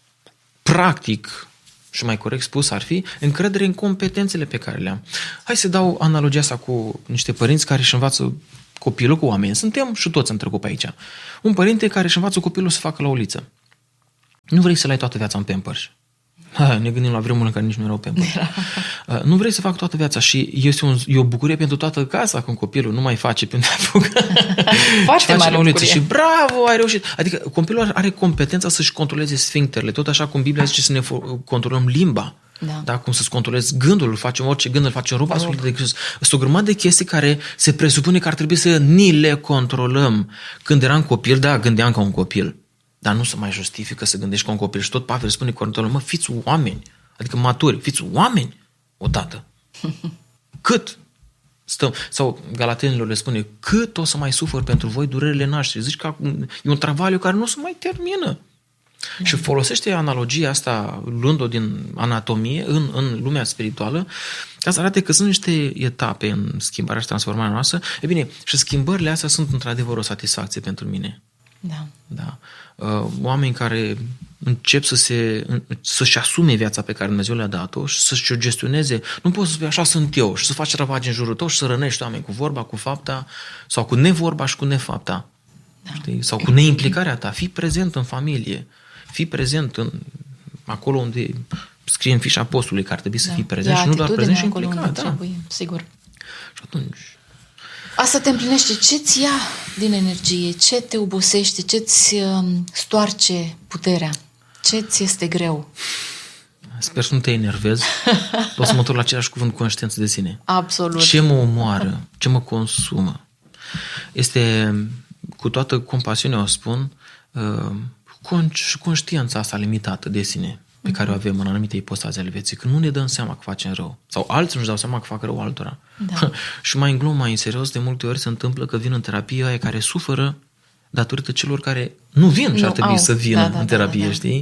[SPEAKER 2] practic și mai corect spus ar fi încredere în competențele pe care le-am. Hai să dau analogia asta cu niște părinți care își învață copilul cu oameni. Suntem și toți am trecut pe aici. Un părinte care își învață copilul să facă la uliță. Nu vrei să-l ai toată viața în Pampers. Ne gândim la vremurile în care nici nu erau Pampers. Nu vrei să fac toată viața și e o bucurie pentru toată casa când copilul nu mai face pe unde apucă.
[SPEAKER 1] Foarte mare bucurie.
[SPEAKER 2] Și bravo, ai reușit. Adică copilul are competența să-și controleze sfincterele, tot așa cum Biblia zice să ne controlăm limba. Da, cum să-ți controlezi gândul, facem orice gând, îl facem în rupa Sfântului de Hristos. Sunt o grămadă de chestii care se presupune că ar trebui să ni le controlăm. Când eram copil, gândeam ca un copil. Dar nu se mai justifică să gândești ca un copil. Și tot Pavel spune corintolul, fiți oameni, adică maturi, fiți oameni odată. Cât? Sau Galatenilor le spune, cât o să mai sufăr pentru voi durerile nașterii? Zici că e un travaliu care nu se mai termină. Și folosește analogia asta, luând-o din anatomie, în lumea spirituală, ca să arate că sunt niște etape în schimbarea și transformarea noastră. E bine, și schimbările astea sunt într-adevăr o satisfacție pentru mine. Da. Oameni care încep să-și asume viața pe care Dumnezeu le-a dat-o și să-și o gestioneze. Nu poți să spui așa sunt eu și să faci ravagi în jurul tău și să rănești oameni cu vorba, cu fapta, sau cu nevorba și cu nefapta. Știi? Sau cu neimplicarea ta. Fii prezent în familie. Fii prezent acolo unde scrie în fișa postului că ar trebui să fii prezent și nu doar prezent și implicat.
[SPEAKER 1] Sigur.
[SPEAKER 2] Și atunci...
[SPEAKER 1] Asta te împlinește. Ce-ți ia din energie? Ce te obosește? Ce-ți stoarce puterea? Ce-ți este greu?
[SPEAKER 2] Sper să nu te enervezi. O să mă întorc la același cuvânt, conștiință de sine.
[SPEAKER 1] Absolut.
[SPEAKER 2] Ce mă omoară? Ce mă consumă? Este, cu toată compasiunea o spun, și conștiința asta limitată de sine pe care o avem în anumite ipostaze ale vieții, că nu ne dăm seama că facem rău. Sau alții nu-și dau seama că fac rău altora. Și mai în glumă, mai în serios, de multe ori se întâmplă că vin în terapie aia care suferă datorită celor care nu vin și ar trebui să vină în terapie, știi?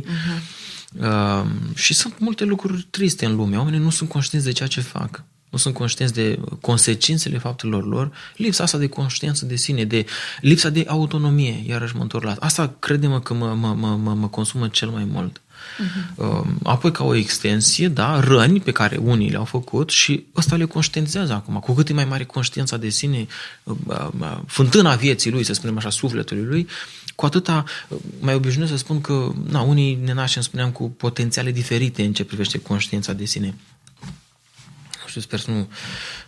[SPEAKER 2] Și sunt multe lucruri triste în lume. Oamenii nu sunt conștienți de ceea ce fac. Nu sunt conștienți de consecințele faptelor lor, lipsa asta de conștiință de sine, de lipsa de autonomie, iarăși mă întorc la asta. Crede-mă că mă consumă cel mai mult. Apoi ca o extensie, răni pe care unii le-au făcut și ăsta le conștientizează acum. Cu cât e mai mare conștiința de sine, fântâna vieții lui, să spunem așa, sufletului lui, cu atâta mai obișnuiesc să spun că unii ne naștem, spuneam, cu potențiale diferite în ce privește conștiința de sine. Sper să nu...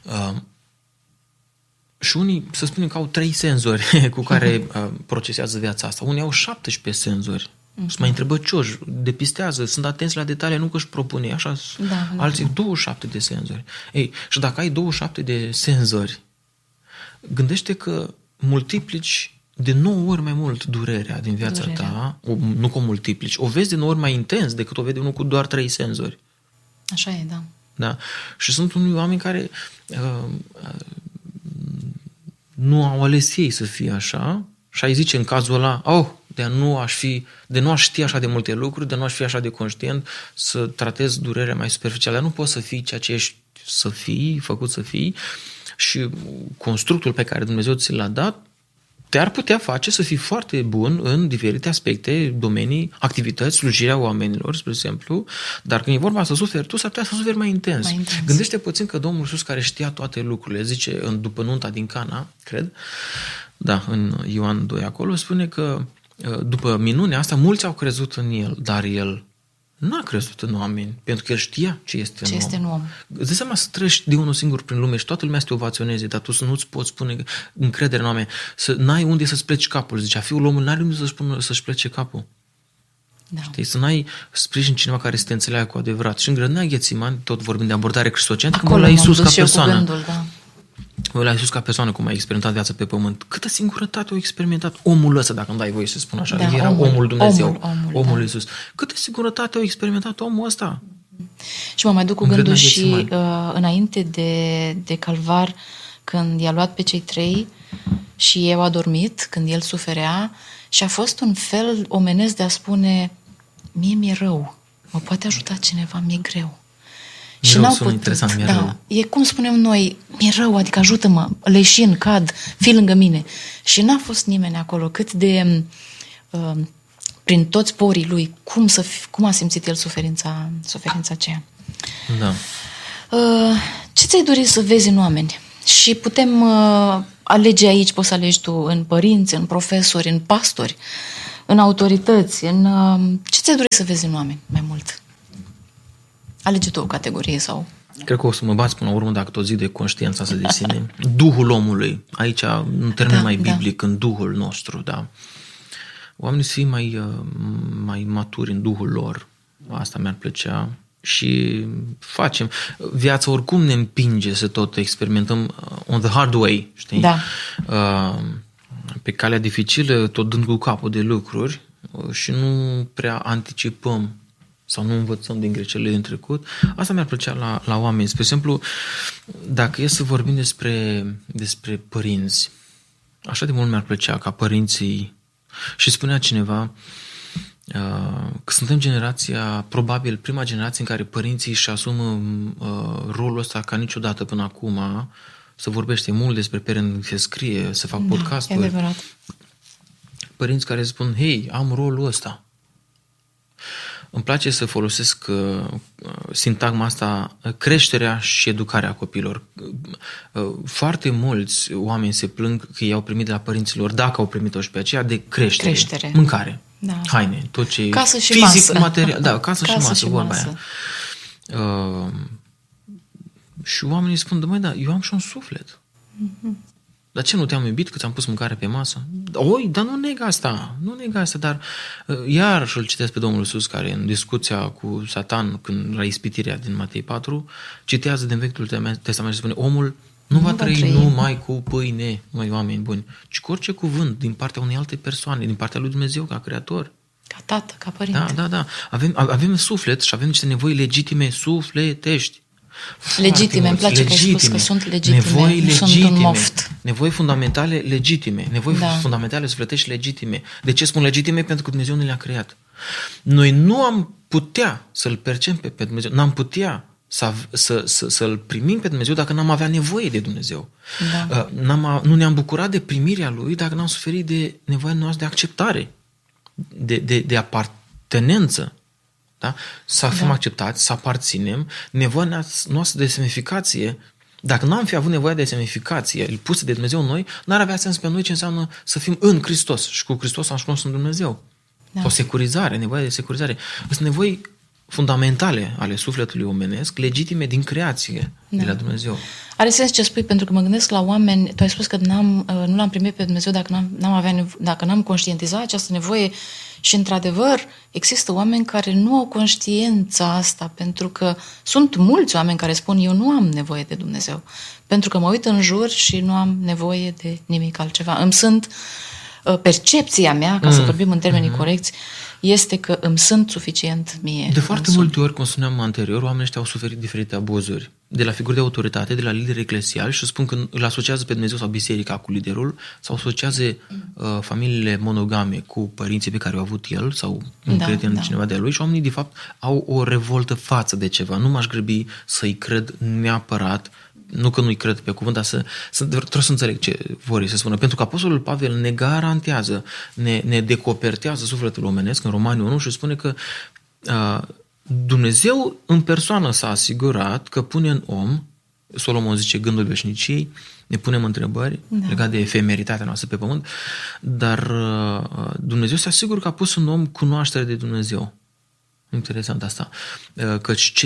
[SPEAKER 2] Și unii, să spunem că au 3 senzori cu care procesează viața asta. Unii au 17 senzori. Se mai întrebă cioși, depistează, sunt atenți la detalii, nu că își propune, așa, alții 27 de senzori. Ei, și dacă ai 27 de senzori, gândește că multiplici de 9 ori mai mult durerea din viața ta, nu că o multiplici, o vezi de 9 ori mai intens decât o vede unul cu doar 3 senzori.
[SPEAKER 1] Așa e, da.
[SPEAKER 2] Da? Și sunt unii oameni care nu au ales ei să fie așa și ai zice în cazul ăla, de nu aș ști așa de multe lucruri, de nu aș fi așa de conștient, să tratez durerea mai superficială. Dar nu poți să fii ceea ce ești să fii, făcut să fii, și constructul pe care Dumnezeu ți l-a dat te-ar putea face să fii foarte bun în diferite aspecte, domenii, activități, slujirea oamenilor, spre exemplu, dar când e vorba să suferi tu, s-ar putea să suferi mai intens. Gândește puțin că Domnul Iisus, care știa toate lucrurile, zice după nunta din Cana, cred, în Ioan 2 acolo, spune că după minunea asta, mulți au crezut în El, dar El n-a crezut în oameni, pentru că El știa ce este în om. Îți dai seama să treci de unul singur prin lume și toată lumea să te ovaționeze, dar tu să nu-ți poți spune încredere în oameni, să n-ai unde să-ți pleci capul. Zicea, fiul omului n-are unde să-și plece capul. Da. Știi? Să n-ai sprijin cineva care să te înțeleagă cu adevărat. Și în grădina Ghețimani, tot vorbim de abordare cristocentrică, mă la Iisus ca persoană. la Iisus ca persoană, cum a experimentat viața pe pământ. Câtă singurătate a experimentat omul ăsta, dacă îmi dai voie să spun așa.
[SPEAKER 1] Da,
[SPEAKER 2] era omul Dumnezeu, omul
[SPEAKER 1] da.
[SPEAKER 2] Iisus. Câtă singurătate a experimentat omul ăsta?
[SPEAKER 1] Și mă mai duc cu gândul și înainte de Calvar, când i-a luat pe cei 3 și ei au adormit, când el suferea, și a fost un fel omenesc de a spune: mie mi-e rău, mă poate ajuta cineva, mi-e greu.
[SPEAKER 2] Și n-au putut. Interesant, mi-e rău.
[SPEAKER 1] E cum spunem noi, mi-e rău, adică ajută-mă, leșin, cad, fii lângă mine. Și n-a fost nimeni acolo, cât de prin toți porii lui, cum a simțit el suferința aceea.
[SPEAKER 2] Da.
[SPEAKER 1] Ce ți-ai dorit să vezi în oameni? Și putem alege aici, poți să alegi tu în părinți, în profesori, în pastori, în autorități, ce ți-ai dorit să vezi în oameni mai mult? Alege tu o categorie sau...
[SPEAKER 2] Cred că o să mă bați până la urmă, dacă tot zic de conștiința asta de sine. Duhul omului. Aici, în termen mai biblic, în Duhul nostru, da. Oamenii să fie mai maturi în Duhul lor. Asta mi-ar plăcea. Și facem. Viața oricum ne împinge să tot experimentăm on the hard way, știi?
[SPEAKER 1] Da.
[SPEAKER 2] Pe calea dificilă, tot dând cu capul de lucruri și nu prea anticipăm sau nu învățăm din greșelile din trecut. Asta mi-ar plăcea la oameni. Spre exemplu, dacă e să vorbim despre părinți, așa de mult mi-ar plăcea ca părinții, și spunea cineva că suntem generația, probabil prima generație în care părinții își asumă rolul ăsta ca niciodată până acum. Se vorbește mult despre parenting, se scrie, se fac podcasturi.
[SPEAKER 1] E adevărat.
[SPEAKER 2] Părinți care spun: hei, am rolul ăsta. Îmi place să folosesc sintagma asta, creșterea și educarea copilor. Foarte mulți oameni se plâng că i-au primit de la părinților, dacă au primit-o și pe aceea, de creștere. Mâncare, haine, tot ce
[SPEAKER 1] casă și
[SPEAKER 2] fizic,
[SPEAKER 1] masă.
[SPEAKER 2] material. Da, casă și masă, vorba aia. Și oamenii spun: măi, da, eu am și un suflet. Dar ce, nu te-am iubit că ți-am pus mâncare pe masă? Oi, dar nu neg asta, dar iar îl citesc pe Domnul Iisus, care în discuția cu Satan, când la ispitirea din Matei 4, citează din Vechiul Testament și spune: omul nu va trăi numai cu pâine, măi, oameni buni, ci cu orice cuvânt din partea unei alte persoane, din partea lui Dumnezeu ca creator.
[SPEAKER 1] Ca tată, ca părinte.
[SPEAKER 2] Da. Avem suflet și avem niște nevoi legitime sufletești.
[SPEAKER 1] Legitime, îmi place că ai spus că sunt legitime,
[SPEAKER 2] nevoi
[SPEAKER 1] nu sunt un moft.
[SPEAKER 2] Nevoi fundamentale legitime, nevoi fundamentale sufletești legitime. De ce spun legitime? Pentru că Dumnezeu ne le-a creat. Noi nu am putea să-L percepem pe Dumnezeu, n-am putea să-L primim pe Dumnezeu dacă n-am avea nevoie de Dumnezeu. Da. Nu ne-am bucurat de primirea Lui dacă n-am suferit de nevoia noastră de acceptare, de apartenență. Da? Să fim acceptați, să aparținem, nevoia noastră de semnificație. Dacă n-am fi avut nevoie de semnificație pusă de Dumnezeu în noi, n-ar avea sens pe noi ce înseamnă să fim în Hristos. Și cu Hristos am cunoscut în Dumnezeu. Da. O securizare, nevoie de securizare. Sunt nevoi fundamentale ale sufletului omenesc, legitime din creație de la Dumnezeu.
[SPEAKER 1] Are sens ce spui, pentru că mă gândesc la oameni. Tu ai spus că nu l-am primit pe Dumnezeu dacă n-am conștientizat această nevoie. Și, într-adevăr, există oameni care nu au conștiința asta, pentru că sunt mulți oameni care spun: eu nu am nevoie de Dumnezeu, pentru că mă uit în jur și nu am nevoie de nimic altceva. Percepția mea, ca să vorbim în termenii corecți, este că îmi sunt suficient mie.
[SPEAKER 2] De foarte multe ori, cum spuneam anterior, oamenii ăștia au suferit diferite abuzuri de la figuri de autoritate, de la lideri eclesiali, și spun că îl asociază pe Dumnezeu sau biserica cu liderul, sau asociază familiile monogame cu părinții pe care au avut el sau un prieten cineva de lui, și oamenii de fapt au o revoltă față de ceva. Nu m-aș grăbi să-i cred neapărat, nu că nu-i cred pe cuvânt, dar trebuie să înțeleg ce vor să spună. Pentru că Apostolul Pavel ne garantează, ne decopertează sufletul omenesc în Romani 1 și spune că Dumnezeu în persoană s-a asigurat că pune în om, Solomon zice, gândul veșniciei, ne punem întrebări legate de efemeritatea noastră pe pământ, dar Dumnezeu se asigură că a pus în om cunoaștere de Dumnezeu. Interesant asta. Căci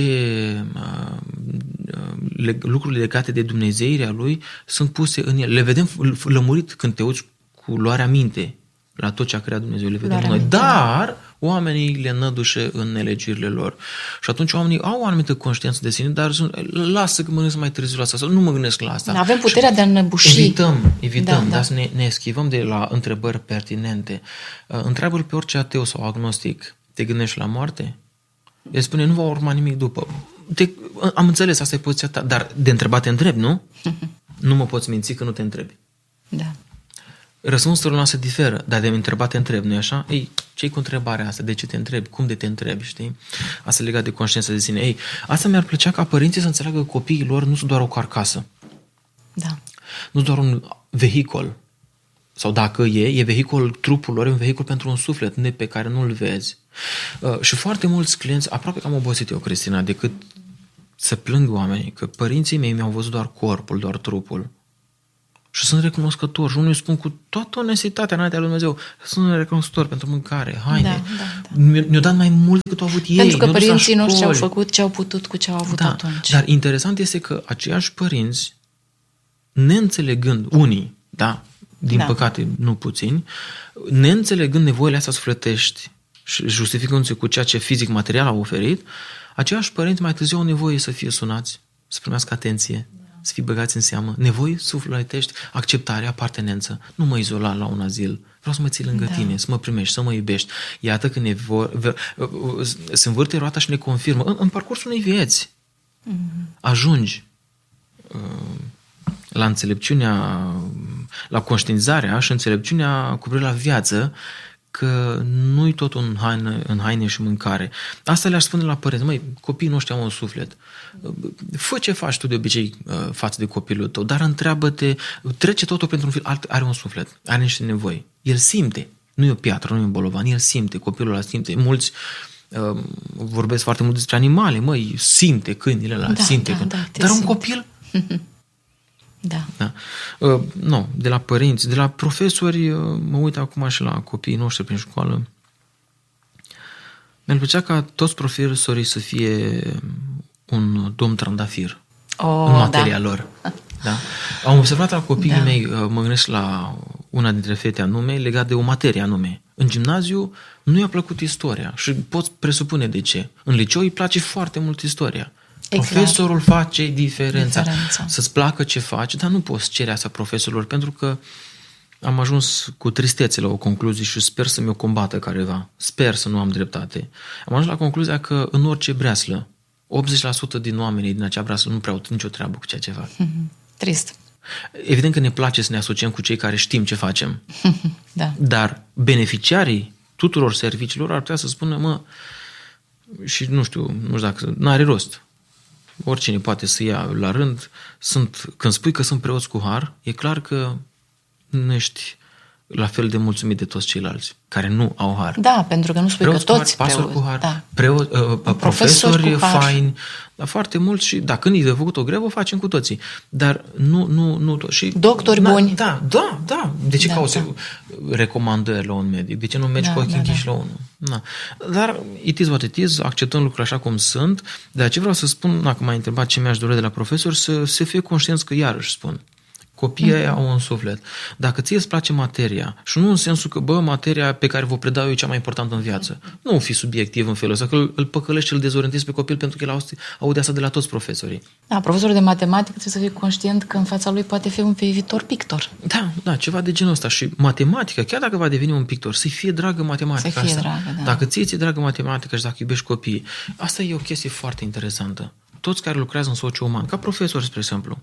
[SPEAKER 2] lucrurile legate de dumnezeirea Lui sunt puse în el. Le vedem lămurit când te uiți cu luarea minte la tot ce a creat Dumnezeu. Le vedem noi. Dar oamenii le nădușe în nelegiurile lor. Și atunci oamenii au o anumită conștiință de sine, dar lasă că mă gândesc mai târziu la asta, sau nu mă gândesc la asta.
[SPEAKER 1] Avem puterea de a înăbuși.
[SPEAKER 2] Evităm, dar să ne eschivăm de la întrebări pertinente. Întreabă-l pe orice ateu sau agnostic, te gândești la moarte? El spune, nu va urma nimic după. Am înțeles, asta e poziția ta, dar de întrebat te întrebi, nu? Nu mă poți minți că nu te întrebi.
[SPEAKER 1] Da.
[SPEAKER 2] Răspunsul nostru diferă, dar de întrebat te întrebi, nu-i așa? Ei, ce-i cu întrebarea asta? De ce te întrebi? Cum de te întrebi, știi? Asta legat de conștiința de sine. Ei, asta mi-ar plăcea ca părinții să înțeleagă că copiii lor nu sunt doar o carcasă.
[SPEAKER 1] Da.
[SPEAKER 2] Nu doar un vehicol. Sau dacă e vehicul, trupul lor e un vehicul pentru un suflet pe care nu-l vezi. Și foarte mulți clienți, aproape că am obosit eu, Cristina, decât să plâng oamenii, că părinții mei mi-au văzut doar corpul, doar trupul. Și sunt recunoscător. Și unii îi spun cu toată onestitatea înaintea lui Dumnezeu, sunt recunoscător pentru mâncare, haine. Da. Mi-au dat mai mult decât au avut ei.
[SPEAKER 1] Pentru că părinții noștri au făcut ce au putut cu ce au avut atunci.
[SPEAKER 2] Dar interesant este că aceiași părinți, neînțelegând unii, din păcate nu puțini, neînțelegând nevoile astea sufletești și justificându-se cu ceea ce fizic material au oferit, aceiași părinți mai târziu au nevoie să fie sunați, să primească atenție, să fie băgați în seamă. Nevoi sufletești, acceptare, apartenență. Nu mă izola la un azil. Vreau să mă ții lângă tine, să mă primești, să mă iubești. Iată că se învârte roata și ne confirmă. În parcursul unei vieți ajungi la înțelepciunea, la conștientizarea și înțelepciunea cu privire la viață, că nu-i tot în haine și mâncare. Asta le-aș spune la părinți. Măi, copiii noștri au un suflet. Fă ce faci tu de obicei față de copilul tău, dar întreabă-te, trece totul pentru un film, are un suflet, are niște nevoi. El simte. Nu e o piatră, nu e un bolovan, el simte, copilul ăla simte. Mulți vorbesc foarte mult despre animale, măi, simte câinile ăla, simte. Dar un copil...
[SPEAKER 1] Da.
[SPEAKER 2] Nu, de la părinți, de la profesori, mă uit acum și la copiii noștri prin școală. Mi-ar plăcea ca toți profesorii să fie un domn trandafir în materia lor. Da? Am observat la copiii mei, mă gândesc la una dintre fete anume, legat de o materie anume. În gimnaziu nu i-a plăcut istoria și poți presupune de ce. În liceu îi place foarte mult istoria. Exact. Profesorul face diferența. Să-ți placă ce faci, dar nu poți cere asta profesorilor, pentru că am ajuns cu tristețe la o concluzie și sper să mi-o combată careva. Sper să nu am dreptate. Am ajuns la concluzia că în orice breaslă, 80% din oamenii din acea breaslă nu prea au nicio treabă cu ceea ce fac.
[SPEAKER 1] Trist.
[SPEAKER 2] Evident că ne place să ne asociem cu cei care știm ce facem. Dar beneficiarii tuturor serviciilor ar putea să spună, și nu știu dacă, n-are rost. Oricine poate să ia la rând. Când spui că sunt preoți cu har, e clar că nu ești la fel de mulțumit de toți ceilalți care nu au har.
[SPEAKER 1] Da, pentru că nu spui
[SPEAKER 2] preoți
[SPEAKER 1] că toți
[SPEAKER 2] pastori cu har, profesori faini, dar foarte mulți și când i-a făcut o grevă, o facem cu toții. Dar nu toți. Și
[SPEAKER 1] doctori buni.
[SPEAKER 2] Da. De ce cauți recomandări la un medic? De ce nu mergi cu ochii închiși la unul? Na. Dar it is what it is, acceptăm lucrurile așa cum sunt. De aceea vreau să spun, dacă m-ai întrebat ce mi-aș dori de la profesor, să fie conștienți că iarăși spun. Copiii aia au un suflet. Dacă ție îți place materia, și nu în sensul că, materia pe care vă predau eu e cea mai importantă în viață, nu fi subiectiv în felul ăsta, că îl păcălești și îl dezorientezi pe copil pentru că el aude asta de la toți profesorii. Da,
[SPEAKER 1] profesorul de matematică trebuie să fie conștient că în fața lui poate fi un viitor pictor.
[SPEAKER 2] Da, ceva de genul ăsta. Și matematica, chiar dacă va deveni un pictor, să-i fie dragă matematica asta.
[SPEAKER 1] Dragă, da.
[SPEAKER 2] Dacă ție dragă matematica și dacă iubești copiii, asta e o chestie foarte interesantă. Toți care lucrează în socio-uman, ca profesori, spre exemplu,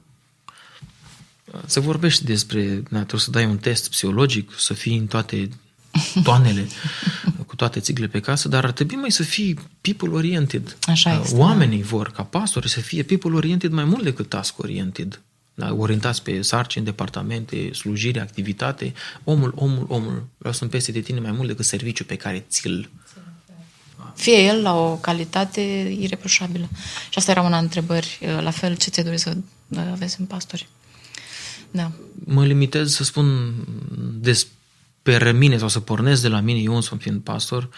[SPEAKER 2] se vorbește despre, trebuie să dai un test psihologic, să fii în toate toanele, cu toate țiglele pe casă, dar ar trebui mai să fii people-oriented.
[SPEAKER 1] Așa este,
[SPEAKER 2] oamenii vor ca pastori să fie people-oriented mai mult decât task-oriented. Orientați pe sarcini, departamente, slujire, activitate. Omul. Vreau să împese de tine mai mult decât serviciul pe care ți-l...
[SPEAKER 1] Fie el la o calitate ireproșabilă. Și asta era una dintre întrebări. La fel, ce ți-e dori să aveți în pastori? Da.
[SPEAKER 2] Mă limitez să spun despre mine sau să pornesc de la mine, eu însumi fiind pastor.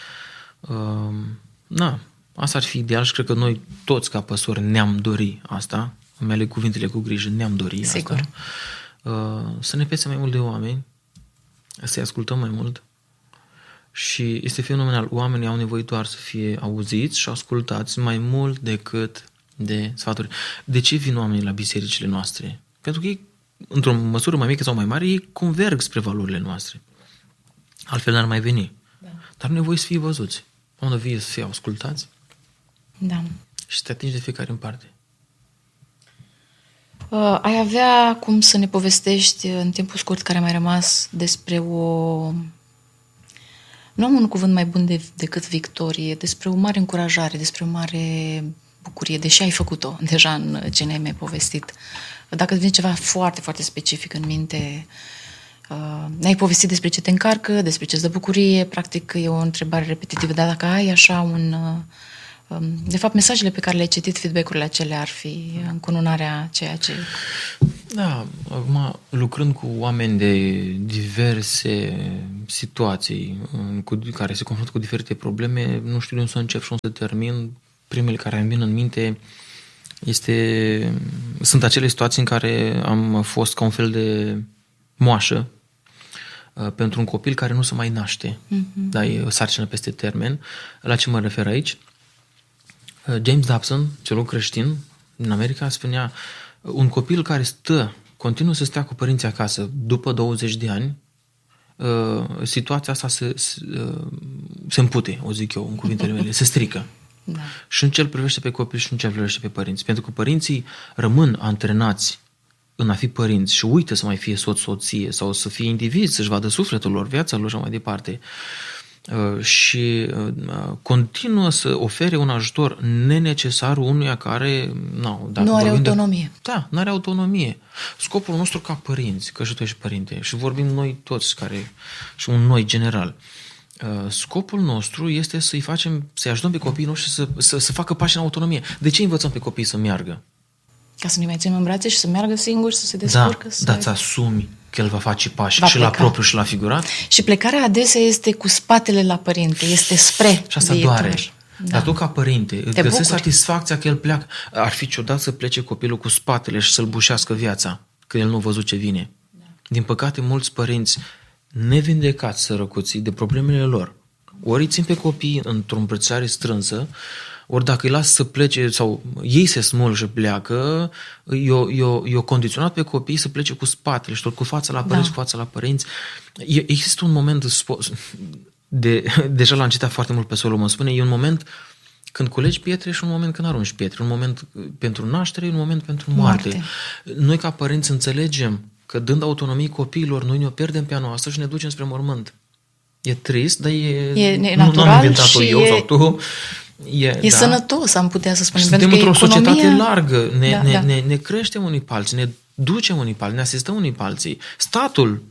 [SPEAKER 2] Asta ar fi ideal și cred că noi toți ca păstori ne-am dori asta. Îmi aleg cuvintele cu grijă, ne-am dori asta. Să ne pese mai mult de oameni, să-i ascultăm mai mult Și este fenomenal. Oamenii au nevoie doar să fie auziți și ascultați mai mult decât de sfaturi. De ce vin oamenii la bisericile noastre? Pentru că ei, într-o măsură mai mică sau mai mare, ei converg spre valorile noastre. Altfel n-ar mai veni. Da. Dar au nevoie să fie văzuți. Au nevoie să fie ascultați.
[SPEAKER 1] Da.
[SPEAKER 2] Și să te atingi de fiecare în parte.
[SPEAKER 1] Ai avea cum să ne povestești în timpul scurt care a mai rămas despre nu am un cuvânt mai bun decât victorie, despre o mare încurajare, despre o mare bucurie, deși ai făcut-o deja în ce ne-ai mai povestit. Dacă îți vine ceva foarte, foarte specific în minte, ne-ai povestit despre ce te încarcă, despre ce îți dă bucurie, practic e o întrebare repetitivă, dar dacă ai așa de fapt, mesajele pe care le-ai citit, feedback-urile acelea ar fi încununarea ceea ce...
[SPEAKER 2] Da, acum lucrând cu oameni de diverse situații care se confruntă cu diferite probleme, nu știu de unde să încep și unde să termin. Primele care îmi vin în minte sunt acele situații în care am fost ca un fel de moașă pentru un copil care nu se mai naște. Da, e o sarcină peste termen. La ce mă refer aici? James Dobson, teolog creștin din America, spunea: un copil care continuă să stea cu părinții acasă după 20 de ani, situația asta se împute, o zic eu în cuvintele mele, se strică. Da. Și în ce îl privește pe copil și în ce îl privește pe părinți. Pentru că părinții rămân antrenați în a fi părinți și uită să mai fie soție sau să fie indivizi, să-și vadă sufletul lor, viața lor și mai departe. Și continuă să ofere un ajutor nenecesar unuia care
[SPEAKER 1] nu are autonomie.
[SPEAKER 2] Da, nu are autonomie. Scopul nostru ca părinți, că și tu ești părinte, și vorbim noi toți și un noi general, scopul nostru este să-i ajutăm pe copiii noștri să facă pași în autonomie. De ce învățăm pe copii să meargă?
[SPEAKER 1] Ca să ne mai ținem în brațe și să meargă singuri, să se descurcă.
[SPEAKER 2] Da, îți asumi că el va face pași și la propriu și la figurat.
[SPEAKER 1] Și plecarea adesea este cu spatele la părinte, este spre
[SPEAKER 2] și asta
[SPEAKER 1] viitor.
[SPEAKER 2] Doare. Da. Dar tu ca părinte îți găsești satisfacția că el pleacă. Ar fi ciudat să plece copilul cu spatele și să-l bușească viața, că el nu a văzut ce vine. Da. Din păcate, mulți părinți nevindecați, sărăcuții, de problemele lor, ori îi țin pe copii într-o îmbrățișare strânsă, ori dacă îi las să plece sau ei se smulg și pleacă, eu condiționat pe copii să plece cu spatele și tot cu fața la părinți, cu fața la părinți. Există un moment, deja l-am citat foarte mult pe Solomon, spune, e un moment când culegi pietre și un moment când arunci pietre, un moment pentru naștere, un moment pentru moarte. Noi ca părinți înțelegem că dând autonomie copiilor, noi ne-o pierdem pe a noastră și ne ducem spre mormânt. E trist, dar
[SPEAKER 1] e natural,
[SPEAKER 2] nu am inventat-o eu sau tu.
[SPEAKER 1] E sănătos, am putea să spunem.
[SPEAKER 2] Suntem într-o societate largă, ne creștem unii pe alții, ne ducem unii pe alții, ne asistăm unii pe alții. Statul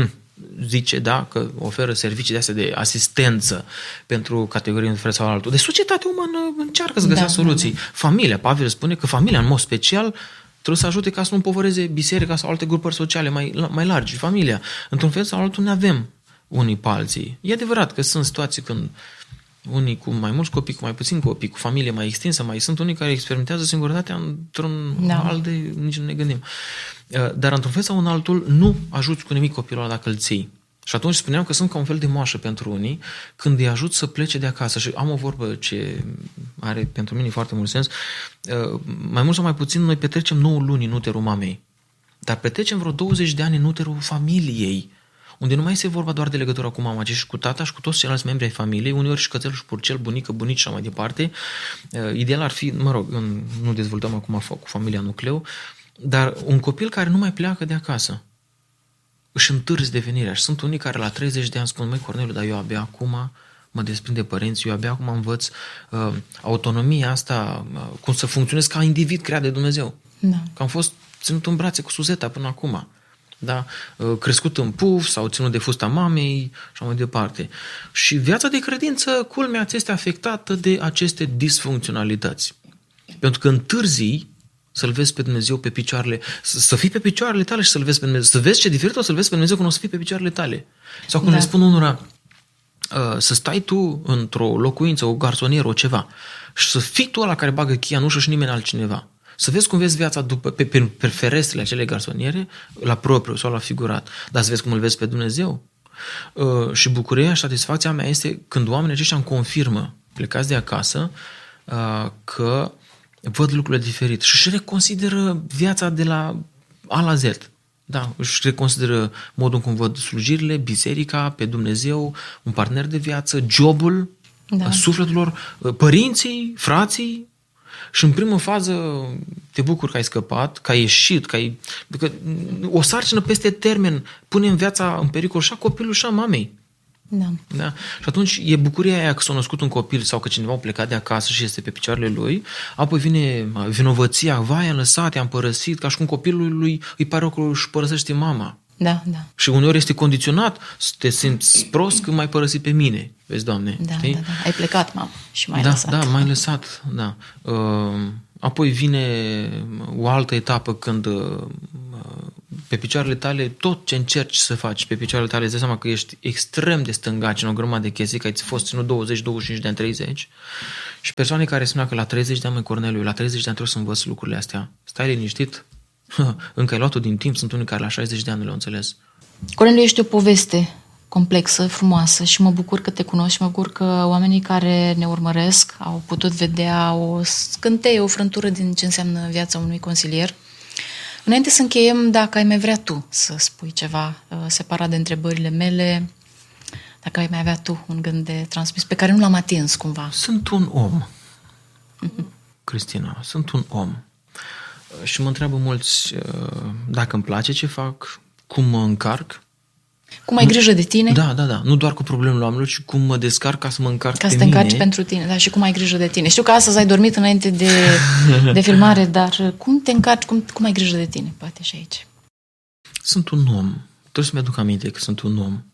[SPEAKER 2] zice, că oferă servicii de astea de asistență pentru categorii în fel sau altul. Deci societatea umană încearcă să găsească soluții. Familia, Pavel spune că familia, în mod special, trebuie să ajute ca să nu împovăreze biserica sau alte grupări sociale mai largi. Familia, într-un fel sau altul, ne avem unii pe alții. E adevărat că sunt situații când unii cu mai mulți copii, cu mai puțini copii, cu familie mai extinsă, mai sunt unii care experimentează singurătatea într-un alt de nici nu ne gândim. Dar într-un fel sau în altul nu ajuți cu nimic copilul ăla dacă îl ții. Și atunci spuneam că sunt ca un fel de moașă pentru unii când îi ajut să plece de acasă. Și am o vorbă ce are pentru mine foarte mult sens. Mai mult sau mai puțin noi petrecem 9 luni în uterul mamei. Dar petrecem vreo 20 de ani în uterul familiei, unde nu mai este vorba doar de legătura cu mama, ci și cu tata și cu toți ceilalți membri ai familiei, uneori și cățel și purcel, bunică, bunici și așa mai departe. Ideal ar fi, nu dezvoltăm acum cu familia nucleu, dar un copil care nu mai pleacă de acasă, își întârzi devenirea. Și sunt unii care la 30 de ani spun: măi, Corneliu, dar eu abia acum mă desprind de părinți, eu abia acum învăț autonomia asta, cum să funcționez ca individ creat de Dumnezeu. Da. Că am fost ținut în brațe cu Suzeta până acum. Da? Crescut în puf sau ținut de fusta mamei și mai departe. Și viața de credință, culmea, ți este afectată de aceste disfuncționalități. Pentru că întârzii să-L vezi pe Dumnezeu pe picioarele, să fii pe picioarele tale și să-L vezi pe Dumnezeu. Să vezi ce diferit o să-L vezi pe Dumnezeu când o să fii pe picioarele tale. Sau când le spun unora, să stai tu într-o locuință, o garsonieră, o ceva, și să fii tu ăla care bagă cheia în ușă și nimeni altcineva. Să vezi cum vezi viața pe ferestrele acelei garsoniere, la propriu sau la figurat. Dar să vezi cum îl vezi pe Dumnezeu. Și bucuria și satisfacția mea este când oamenii aceștia îmi confirmă, plecați de acasă, că văd lucrurile diferit și își reconsideră viața de la A la Z. Da, își reconsideră modul în cum văd slujirile, biserica, pe Dumnezeu, un partener de viață, jobul, sufletul lor, părinții, frații. Și în primă fază te bucuri că ai scăpat, că ai ieșit, că o sarcină peste termen pune în viața în pericol și a copilului și a mamei.
[SPEAKER 1] Da.
[SPEAKER 2] Da? Și atunci e bucuria aia că s-a născut un copil sau că cineva a plecat de acasă și este pe picioarele lui, apoi vine vinovăția, vai, am lăsat, i-am părăsit, ca și cum copilul lui îi pare că își părăsește mama.
[SPEAKER 1] Da.
[SPEAKER 2] Și uneori este condiționat să te simți prost când m-ai părăsit pe mine. Vezi, Doamne?
[SPEAKER 1] Da. Ai plecat, mamă, și m-ai lăsat.
[SPEAKER 2] Da, m-ai lăsat, da. Apoi vine o altă etapă când pe picioarele tale, tot ce încerci să faci pe picioarele tale, îți dai seama că ești extrem de stângaci în o grămadă de chestii, că ai fost ținut 20, 25 de ani, 30 și persoane care spunea că la 30 de ani, Corneliu, la 30 de ani trebuie să învăț lucrurile astea. Stai liniștit, încă ai luat-o din timp, sunt unii care la 60 de ani le-au înțeles.
[SPEAKER 1] Corneliu, ești o poveste complexă, frumoasă și mă bucur că te cunosc și mă bucur că oamenii care ne urmăresc au putut vedea o scânteie, o frântură din ce înseamnă viața unui consilier. Înainte să încheiem, dacă ai mai vrea tu să spui ceva separat de întrebările mele, dacă ai mai avea tu un gând de transmis pe care nu l-am atins cumva.
[SPEAKER 2] Sunt un om, Cristina, sunt un om. Și mă întreabă mulți dacă îmi place ce fac, cum mă încarc.
[SPEAKER 1] Cum ai grijă de tine?
[SPEAKER 2] Da. Nu doar cu problemele oamenilor, ci cum mă descarc ca să mă încarc
[SPEAKER 1] ca
[SPEAKER 2] pe
[SPEAKER 1] să te
[SPEAKER 2] mine.
[SPEAKER 1] încarci pentru tine, da, și cum ai grijă de tine. Știu că astăzi ai dormit înainte de filmare, dar cum te încarci, cum ai grijă de tine, poate și aici.
[SPEAKER 2] Sunt un om. Trebuie să-mi aduc aminte că sunt un om.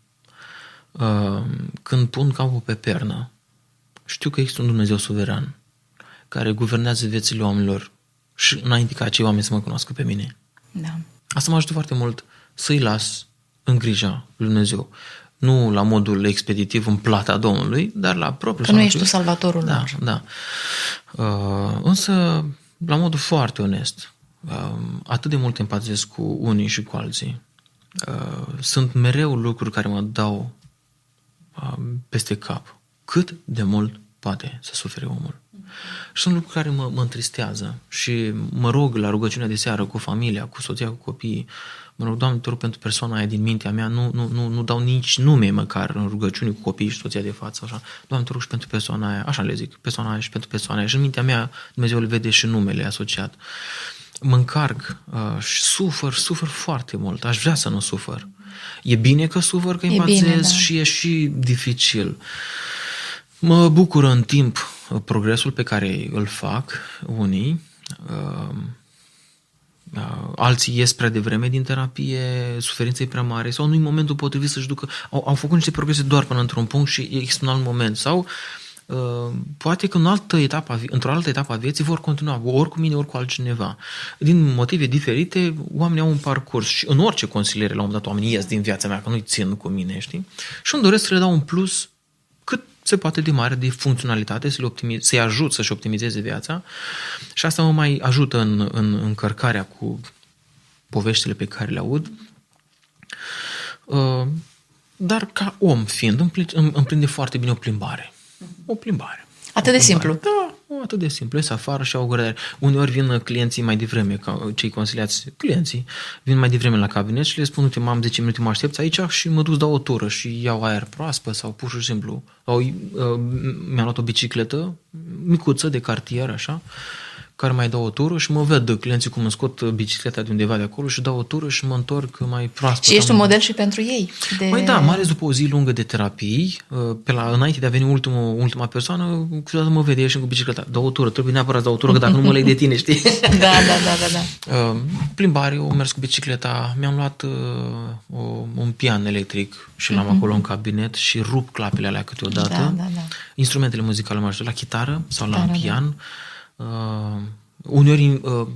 [SPEAKER 2] Când pun capul pe pernă, știu că există un Dumnezeu suveran care guvernează viețile oamenilor și înainte ca acei oameni să mă cunoască pe mine.
[SPEAKER 1] Da.
[SPEAKER 2] Asta mă ajută foarte mult să-i las în grija lui Dumnezeu. Nu la modul expeditiv în plata Domnului, dar la propriul.
[SPEAKER 1] Că nu ești tu salvatorul lor.
[SPEAKER 2] Da. Însă, la modul foarte onest, atât de mult empatizez cu unii și cu alții. Sunt mereu lucruri care mă dau peste cap. Cât de mult poate să sufere omul. Și sunt lucruri care mă întristează și mă rog la rugăciunea de seară cu familia, cu soția, cu copiii. Mă rog, Doamne, te rog pentru persoana aia din mintea mea, nu dau nici nume măcar în rugăciuni cu copiii și soția de față. Așa. Doamne, te rog și pentru persoana aia, așa le zic, persoana aia și pentru persoana aia. Și în mintea mea Dumnezeu le vede și numele asociat. Mă încarc și sufăr foarte mult. Aș vrea să nu sufăr. E bine că sufăr, că empatizez și e și dificil. Mă bucură în timp progresul pe care îl fac unii, alții ies prea devreme din terapie, suferința e prea mare sau nu-i momentul potrivit să-și ducă, au făcut niște progrese doar până într-un punct și există un alt moment sau poate că într-o altă etapă a vieții vor continua, ori cu mine, ori cu altcineva. Din motive diferite, oamenii au un parcurs și în orice consiliere, la un moment dat, oamenii ies din viața mea, că nu-i țin cu mine, știi? Și îmi doresc să le dau un plus cât se poate de mare de funcționalitate, să-i ajut să-și optimizeze viața și asta mă mai ajută în încărcarea cu poveștile pe care le aud. Dar ca om fiind, îmi prinde foarte bine o plimbare. O plimbare.
[SPEAKER 1] Atât de simplu.
[SPEAKER 2] Da, atât de simplu. Ies afară și au o gură. Uneori vin clienții mai devreme, cei consiliați, clienții, vin mai devreme la cabinet și le spun, uite, am 10 minute, mă aștepți aici și mă duc, dau o tură și iau aer proaspăt sau pur și simplu. Mi-am luat o bicicletă micuță de cartier, așa, care mai dau o tură și mă ved clienții cum îmi scot bicicleta de undeva de acolo și dau o tură și mă întorc mai proaspăt.
[SPEAKER 1] Și ești un model și pentru ei.
[SPEAKER 2] Mai da, mai ales după o zi lungă de terapii, înainte de a veni ultima persoană, câteodată mă vede ieșind cu bicicleta. Dau o tură, trebuie neapărat să dau o tură, că dacă nu mă leg de tine, știi?
[SPEAKER 1] Da.
[SPEAKER 2] Plimbare, eu mers cu bicicleta, mi-am luat un pian electric și l-am acolo în cabinet și rup clapele alea câteodată.
[SPEAKER 1] Da.
[SPEAKER 2] Instrumentele muzicale mă ajută la chitară sau la pian. Uneori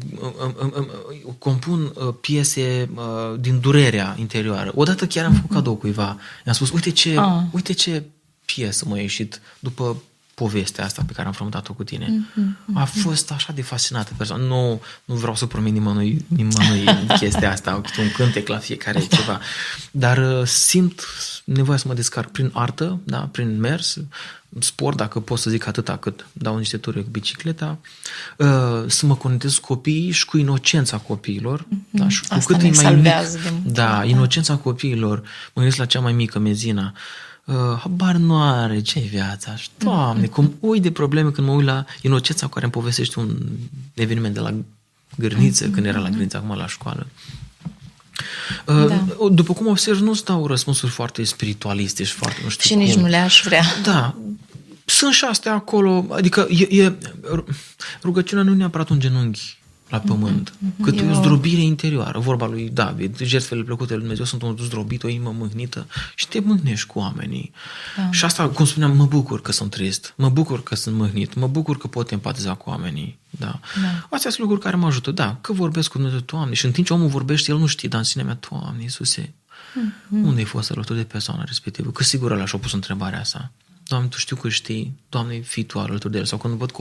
[SPEAKER 2] compun piese din durerea interioară. Odată chiar am făcut cadou cuiva. I-am spus, uite ce piesă m-a ieșit după povestea asta pe care am frământat-o cu tine. A fost așa de fascinată persoană. Nu vreau să promit nimănui chestia asta, un cântec la fiecare ceva, dar simt nevoia să mă descarc prin artă, da? Prin mers, sport, dacă pot să zic atâta cât dau niște ture cu bicicleta, să mă conectez cu copiii și cu inocența copiilor. Da? Și cu
[SPEAKER 1] asta
[SPEAKER 2] cât
[SPEAKER 1] ne
[SPEAKER 2] e mai
[SPEAKER 1] salvează
[SPEAKER 2] mic,
[SPEAKER 1] de mult.
[SPEAKER 2] da, inocența copiilor. Mă gândesc la cea mai mică, Mezina. Habar nu are, ce-i viața? Și, Doamne, cum uit de probleme când mă uit la inocența cu care îmi povestește un eveniment de la grădiniță, când era la grădiniță, acum la școală. După cum observ, nu-ți dau răspunsuri foarte spiritualiste și foarte nu știu
[SPEAKER 1] și nici nu le-aș vrea.
[SPEAKER 2] Da, sunt și astea acolo, adică rugăciunea nu e neapărat un genunchi la pământ, cât e o zdrobire interioară. Vorba lui David, jertfele plăcute lui Dumnezeu sunt un zdrobit, o inimă mâhnită și te mâhnești cu oamenii. Da. Și asta, cum spuneam, mă bucur că sunt trist, mă bucur că sunt mâhnit, mă bucur că pot empatiza cu oamenii. Da. Astea sunt lucruri care mă ajută, da, că vorbesc cu Dumnezeu, Doamne, și în timp ce omul vorbește, el nu știe, dar în sinea mea, Doamne, Iisuse, unde ai fost alături de persoana respectivă? Că sigur ăla și-a pus întrebarea asta. Doamne, Tu știu că știi, Doamne, fii Tu alături de el. Sau când văd